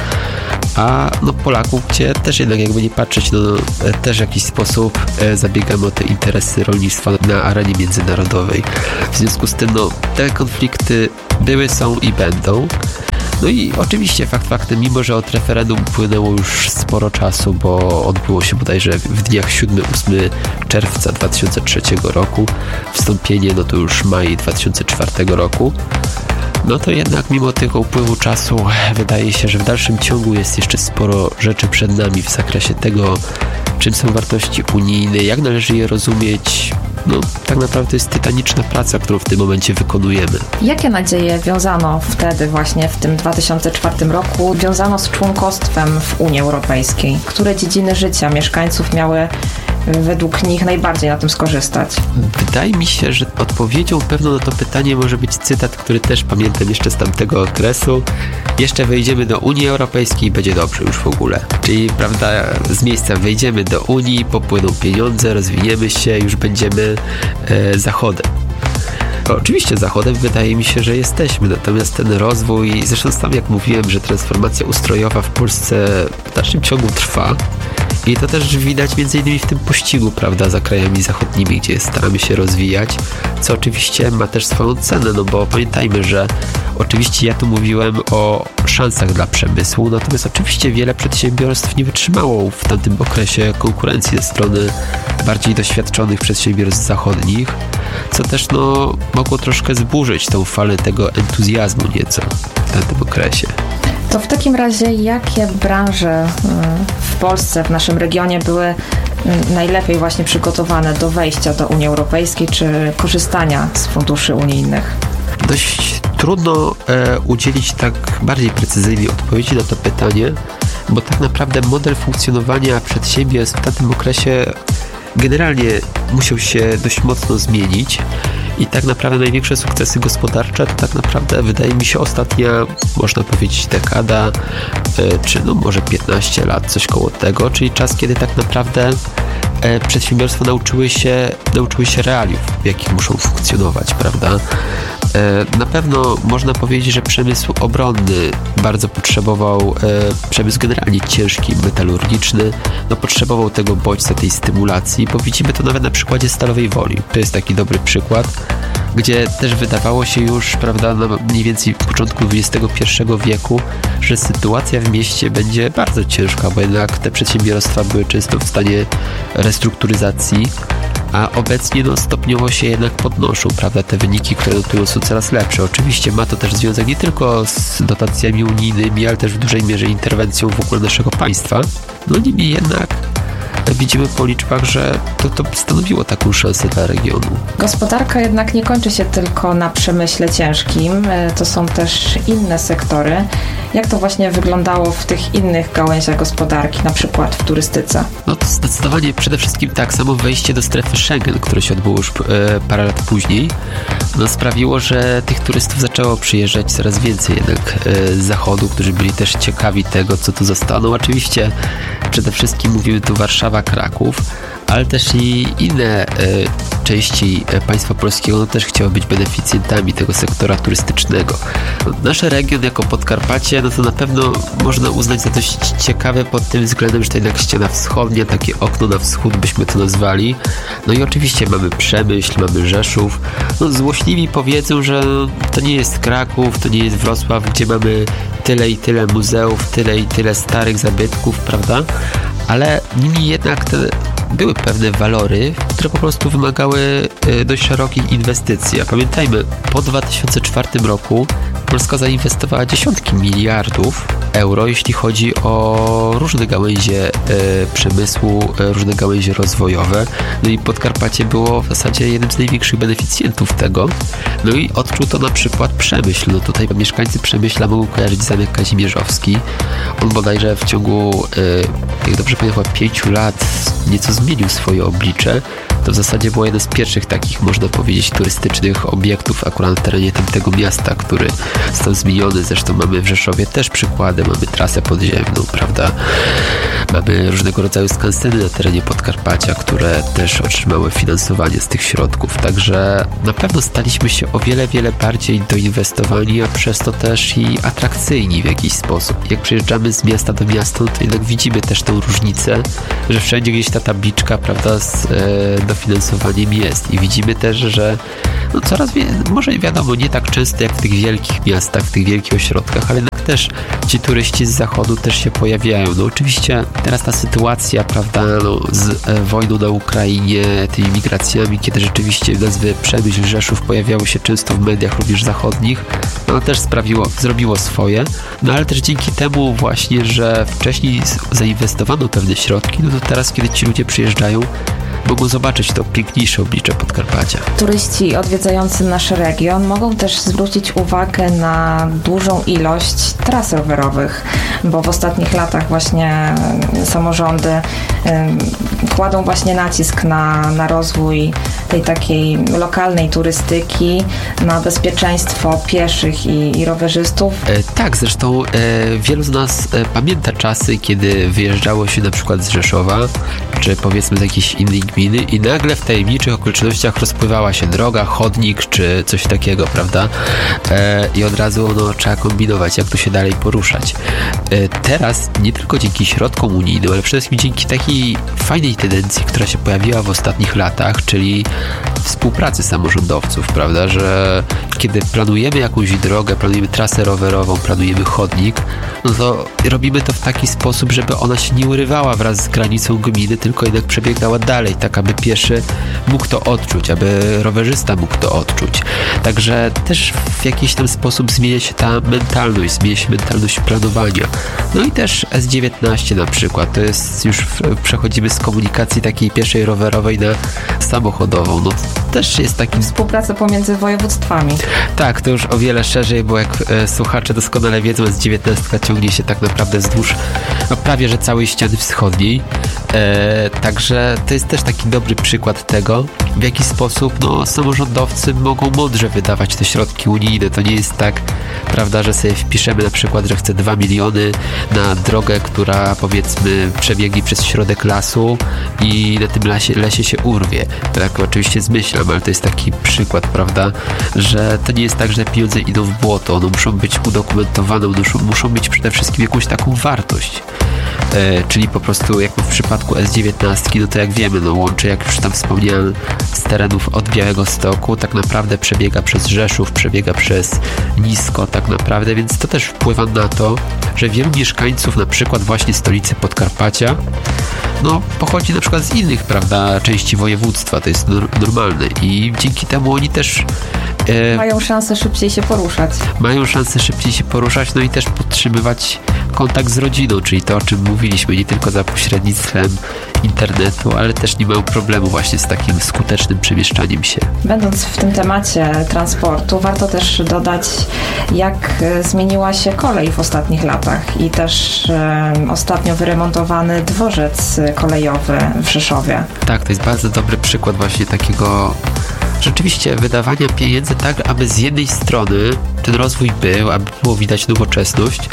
S9: a no Polaków, gdzie też jednak jakby nie patrzeć, no też w jakiś sposób zabiegamy o te interesy rolnictwa na arenie międzynarodowej. W związku z tym, no te konflikty były, są i będą. No i oczywiście fakt faktem, mimo że od referendum upłynęło już sporo czasu, bo odbyło się bodajże w dniach siódmego ósmego czerwca dwa tysiące trzeciego roku, wstąpienie no to już maj dwa tysiące czwartego roku, no to jednak mimo tego upływu czasu wydaje się, że w dalszym ciągu jest jeszcze sporo rzeczy przed nami w zakresie tego, czym są wartości unijne, jak należy je rozumieć. No, tak naprawdę jest tytaniczna praca, którą w tym momencie wykonujemy.
S8: Jakie nadzieje wiązano wtedy właśnie w tym dwa tysiące czwartym roku, wiązano z członkostwem w Unii Europejskiej? Które dziedziny życia mieszkańców miały według nich najbardziej na tym skorzystać?
S9: Wydaje mi się, że odpowiedzią pewną na to pytanie może być cytat, który też pamiętam jeszcze z tamtego okresu. Jeszcze wejdziemy do Unii Europejskiej i będzie dobrze już w ogóle. Czyli, prawda, z miejsca wejdziemy do Unii, popłyną pieniądze, rozwiniemy się, już będziemy e, Zachodem. Oczywiście Zachodem wydaje mi się, że jesteśmy, natomiast ten rozwój, zresztą tam jak mówiłem, że transformacja ustrojowa w Polsce w dalszym ciągu trwa i to też widać między innymi w tym pościgu, prawda, za krajami zachodnimi, gdzie staramy się rozwijać, co oczywiście ma też swoją cenę, no bo pamiętajmy, że oczywiście ja tu mówiłem o szansach dla przemysłu, natomiast oczywiście wiele przedsiębiorstw nie wytrzymało w tamtym okresie konkurencji ze strony bardziej doświadczonych przedsiębiorstw zachodnich, co też no mogło troszkę zburzyć tą falę tego entuzjazmu nieco w tamtym okresie.
S8: To w takim razie jakie branże w Polsce, w naszym regionie były najlepiej właśnie przygotowane do wejścia do Unii Europejskiej czy korzystania z funduszy unijnych?
S9: Dość trudno e, udzielić tak bardziej precyzyjnej odpowiedzi na to pytanie, bo tak naprawdę model funkcjonowania przedsiębiorstw w tamtym okresie generalnie musiał się dość mocno zmienić i tak naprawdę największe sukcesy gospodarcze to tak naprawdę wydaje mi się ostatnia, można powiedzieć, dekada, czy no może piętnaście lat, coś koło tego, czyli czas, kiedy tak naprawdę przedsiębiorstwa nauczyły się, nauczyły się realiów, w jakich muszą funkcjonować, prawda? Na pewno można powiedzieć, że przemysł obronny bardzo potrzebował, przemysł generalnie ciężki, metalurgiczny, no potrzebował tego bodźca, tej stymulacji, bo widzimy to nawet na przykładzie Stalowej Woli. To jest taki dobry przykład, gdzie też wydawało się już, prawda, na mniej więcej początku dwudziestego pierwszego wieku, że sytuacja w mieście będzie bardzo ciężka, bo jednak te przedsiębiorstwa były często w stanie restrukturyzacji, a obecnie no, stopniowo się jednak podnoszą, prawda, te wyniki, które notują, są coraz lepsze. Oczywiście ma to też związek nie tylko z dotacjami unijnymi, ale też w dużej mierze interwencją w ogóle naszego państwa. No niemniej jednak widzimy po liczbach, że to, to stanowiło taką szansę dla regionu.
S8: Gospodarka jednak nie kończy się tylko na przemyśle ciężkim, to są też inne sektory. Jak to właśnie wyglądało w tych innych gałęziach gospodarki, na przykład w turystyce?
S9: No to zdecydowanie przede wszystkim tak, samo wejście do strefy Schengen, które się odbyło już e, parę lat później, no sprawiło, że tych turystów zaczęło przyjeżdżać coraz więcej jednak e, z zachodu, którzy byli też ciekawi tego, co tu zostaną. Oczywiście przede wszystkim mówimy tu Warszawa, Kraków, ale też i inne e, części państwa polskiego no, też chciały być beneficjentami tego sektora turystycznego. No, nasz region jako Podkarpacie, no to na pewno można uznać za dość ciekawe pod tym względem, że to jednak ściana wschodnia, takie okno na wschód byśmy to nazwali. No i oczywiście mamy Przemyśl, mamy Rzeszów. No, złośliwi powiedzą, że to nie jest Kraków, to nie jest Wrocław, gdzie mamy tyle i tyle muzeów, tyle i tyle starych zabytków, prawda? Ale niemniej jednak te były pewne walory, które po prostu wymagały dość szerokiej inwestycji. A pamiętajmy, po dwa tysiące czwartym roku Polska zainwestowała dziesiątki miliardów euro, jeśli chodzi o różne gałęzie e, przemysłu, e, różne gałęzie rozwojowe. No i Podkarpacie było w zasadzie jednym z największych beneficjentów tego. No i odczuł to na przykład Przemyśl. No tutaj mieszkańcy Przemyśla mogą kojarzyć Zamek Kazimierzowski. On bodajże w ciągu, e, jak dobrze pamiętam, pięciu lat nieco zmienił swoje oblicze. To w zasadzie było jeden z pierwszych takich, można powiedzieć, turystycznych obiektów akurat na terenie tamtego miasta, który został zmieniony. Zresztą mamy w Rzeszowie też przykłady, mamy trasę podziemną, prawda? Mamy różnego rodzaju skanseny na terenie Podkarpacia, które też otrzymały finansowanie z tych środków. Także na pewno staliśmy się o wiele, wiele bardziej doinwestowani, a przez to też i atrakcyjni w jakiś sposób. Jak przyjeżdżamy z miasta do miasta, to jednak widzimy też tą różnicę, że wszędzie gdzieś ta tabliczka, prawda, z e, dofinansowaniem jest. I widzimy też, że no coraz wie, może wiadomo, nie tak często jak w tych wielkich miastach, w tych wielkich ośrodkach, ale jednak też ci turyści z zachodu też się pojawiają. No oczywiście teraz ta sytuacja, prawda, no, z e, wojną na Ukrainie, tymi migracjami, kiedy rzeczywiście nazwy Przemyśl, Rzeszów pojawiały się często w mediach również zachodnich, no też sprawiło, zrobiło swoje, no ale też dzięki temu właśnie, że wcześniej zainwestowano pewne środki, no to teraz, kiedy ci ludzie przyjeżdżają, mogą zobaczyć to piękniejsze oblicze Podkarpacia.
S8: Turyści odwiedzający nasz region mogą też zwrócić uwagę na dużą ilość tras rowerowych, bo w ostatnich latach właśnie samorządy y, kładą właśnie nacisk na, na rozwój tej takiej lokalnej turystyki, na bezpieczeństwo pieszych i, i rowerzystów.
S9: E, tak, zresztą e, wielu z nas e, pamięta czasy, kiedy wyjeżdżało się na przykład z Rzeszowa, czy powiedzmy z jakiejś innej gminy i nagle w tajemniczych okolicznościach rozpływała się droga, chodnik, czy coś takiego, prawda? E, I od razu no, trzeba kombinować, jak tu się dalej poruszać. E, teraz nie tylko dzięki środkom unijnym, ale przede wszystkim dzięki takiej fajnej tendencji, która się pojawiła w ostatnich latach, czyli współpracy samorządowców, prawda, że kiedy planujemy jakąś drogę, planujemy trasę rowerową, planujemy chodnik, no to robimy to w taki sposób, żeby ona się nie urywała wraz z granicą gminy, tylko jednak przebiegała dalej, tak aby pieszy mógł to odczuć, aby rowerzysta mógł to odczuć. Także też w jakiś tam sposób zmienia się ta mentalność, zmienia się mentalność planowania. No i też S dziewiętnaście na przykład, to jest już przechodzimy z komunikacji takiej pieszej rowerowej na samochodową. No też jest takim...
S8: Współpraca pomiędzy województwami.
S9: Tak, to już o wiele szerzej, bo jak e, słuchacze doskonale wiedzą, S dziewiętnaście ciągnie się tak naprawdę wzdłuż no, prawie że całej ściany wschodniej. E, także to jest też taki dobry przykład tego, w jaki sposób no, samorządowcy mogą mądrze wydawać te środki unijne. To nie jest tak, prawda, że sobie wpiszemy na przykład, że chcę dwa miliony na drogę, która powiedzmy przebiegnie przez środek lasu i na tym lesie, lesie się urwie. Tak oczywiście zmyślam, ale to jest taki przykład, prawda, że to nie jest tak, że pieniądze idą w błoto, one muszą być udokumentowane, muszą, muszą mieć przede wszystkim jakąś taką wartość. E, czyli po prostu jak w przypadku S dziewiętnaście, no to jak wiemy, no łączy, jak już tam wspomniałem, z terenów od Białegostoku, tak naprawdę przebiega przez Rzeszów, przebiega przez Nisko tak naprawdę, więc to też wpływa na to, że wielu mieszkańców na przykład właśnie stolicy Podkarpacia no pochodzi na przykład z innych, prawda, części województwa, to jest nor- normalne i dzięki temu oni też
S8: e, mają szansę szybciej się poruszać.
S9: Mają szansę szybciej się poruszać, no i też podtrzymywać kontakt z rodziną, czyli to, o czym mówiliśmy, nie tylko za pośrednictwem internetu, ale też nie mają problemu właśnie z takim skutecznym przemieszczaniem się.
S8: Będąc w tym temacie transportu, warto też dodać, jak zmieniła się kolej w ostatnich latach i też e, ostatnio wyremontowany dworzec kolejowy w Rzeszowie.
S9: Tak, to jest bardzo dobry przykład właśnie takiego rzeczywiście wydawania pieniędzy tak, aby z jednej strony ten rozwój był, aby było widać nowoczesność,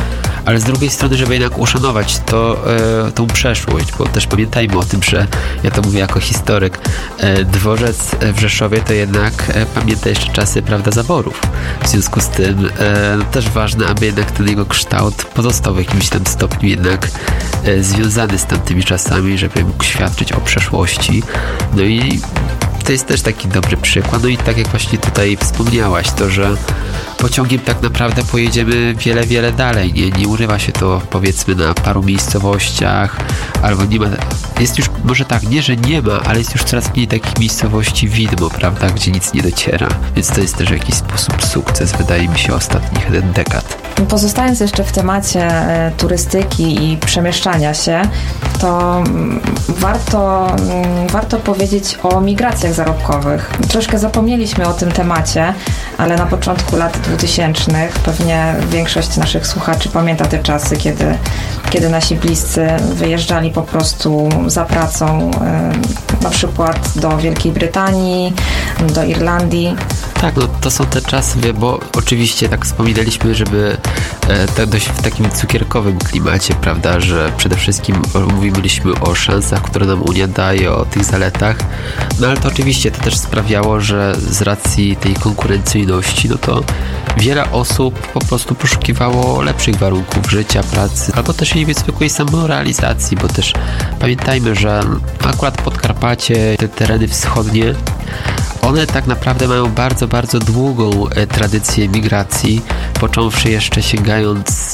S9: ale z drugiej strony, żeby jednak uszanować to, e, tą przeszłość, bo też pamiętajmy o tym, że ja to mówię jako historyk, e, dworzec w Rzeszowie to jednak e, pamięta jeszcze czasy, prawda, zaborów. W związku z tym e, no, też ważne, aby jednak ten jego kształt pozostał w jakimś tam stopniu jednak e, związany z tamtymi czasami, żeby mógł świadczyć o przeszłości. No i to jest też taki dobry przykład. No i tak jak właśnie tutaj wspomniałaś, to, że pociągiem tak naprawdę pojedziemy wiele, wiele dalej. Nie, nie urywa się to, powiedzmy, na paru miejscowościach, albo nie ma, jest już, może tak, nie, że nie ma, ale jest już coraz mniej takich miejscowości widmo, prawda, gdzie nic nie dociera. Więc to jest też w jakiś sposób sukces, wydaje mi się, ostatnich dekad.
S8: Pozostając jeszcze w temacie e, turystyki i przemieszczania się, to m, warto, m, warto powiedzieć o migracjach zarobkowych. Troszkę zapomnieliśmy o tym temacie, ale na początku lat dwutysięcznych pewnie większość naszych słuchaczy pamięta te czasy, kiedy, kiedy nasi bliscy wyjeżdżali po prostu za pracą, e, na przykład do Wielkiej Brytanii, do Irlandii.
S9: Tak, no to są te czasy, bo oczywiście tak wspominaliśmy, żeby e, tak dość w takim cukierkowym klimacie, prawda, że przede wszystkim mówiliśmy o szansach, które nam Unia daje, o tych zaletach, no ale to oczywiście to też sprawiało, że z racji tej konkurencyjności, no to wiele osób po prostu poszukiwało lepszych warunków życia, pracy, albo też i zwykłej samorealizacji, bo też pamiętajmy, że akurat Podkarpacie, te tereny wschodnie, one tak naprawdę mają bardzo, bardzo długą e, tradycję migracji, począwszy jeszcze sięgając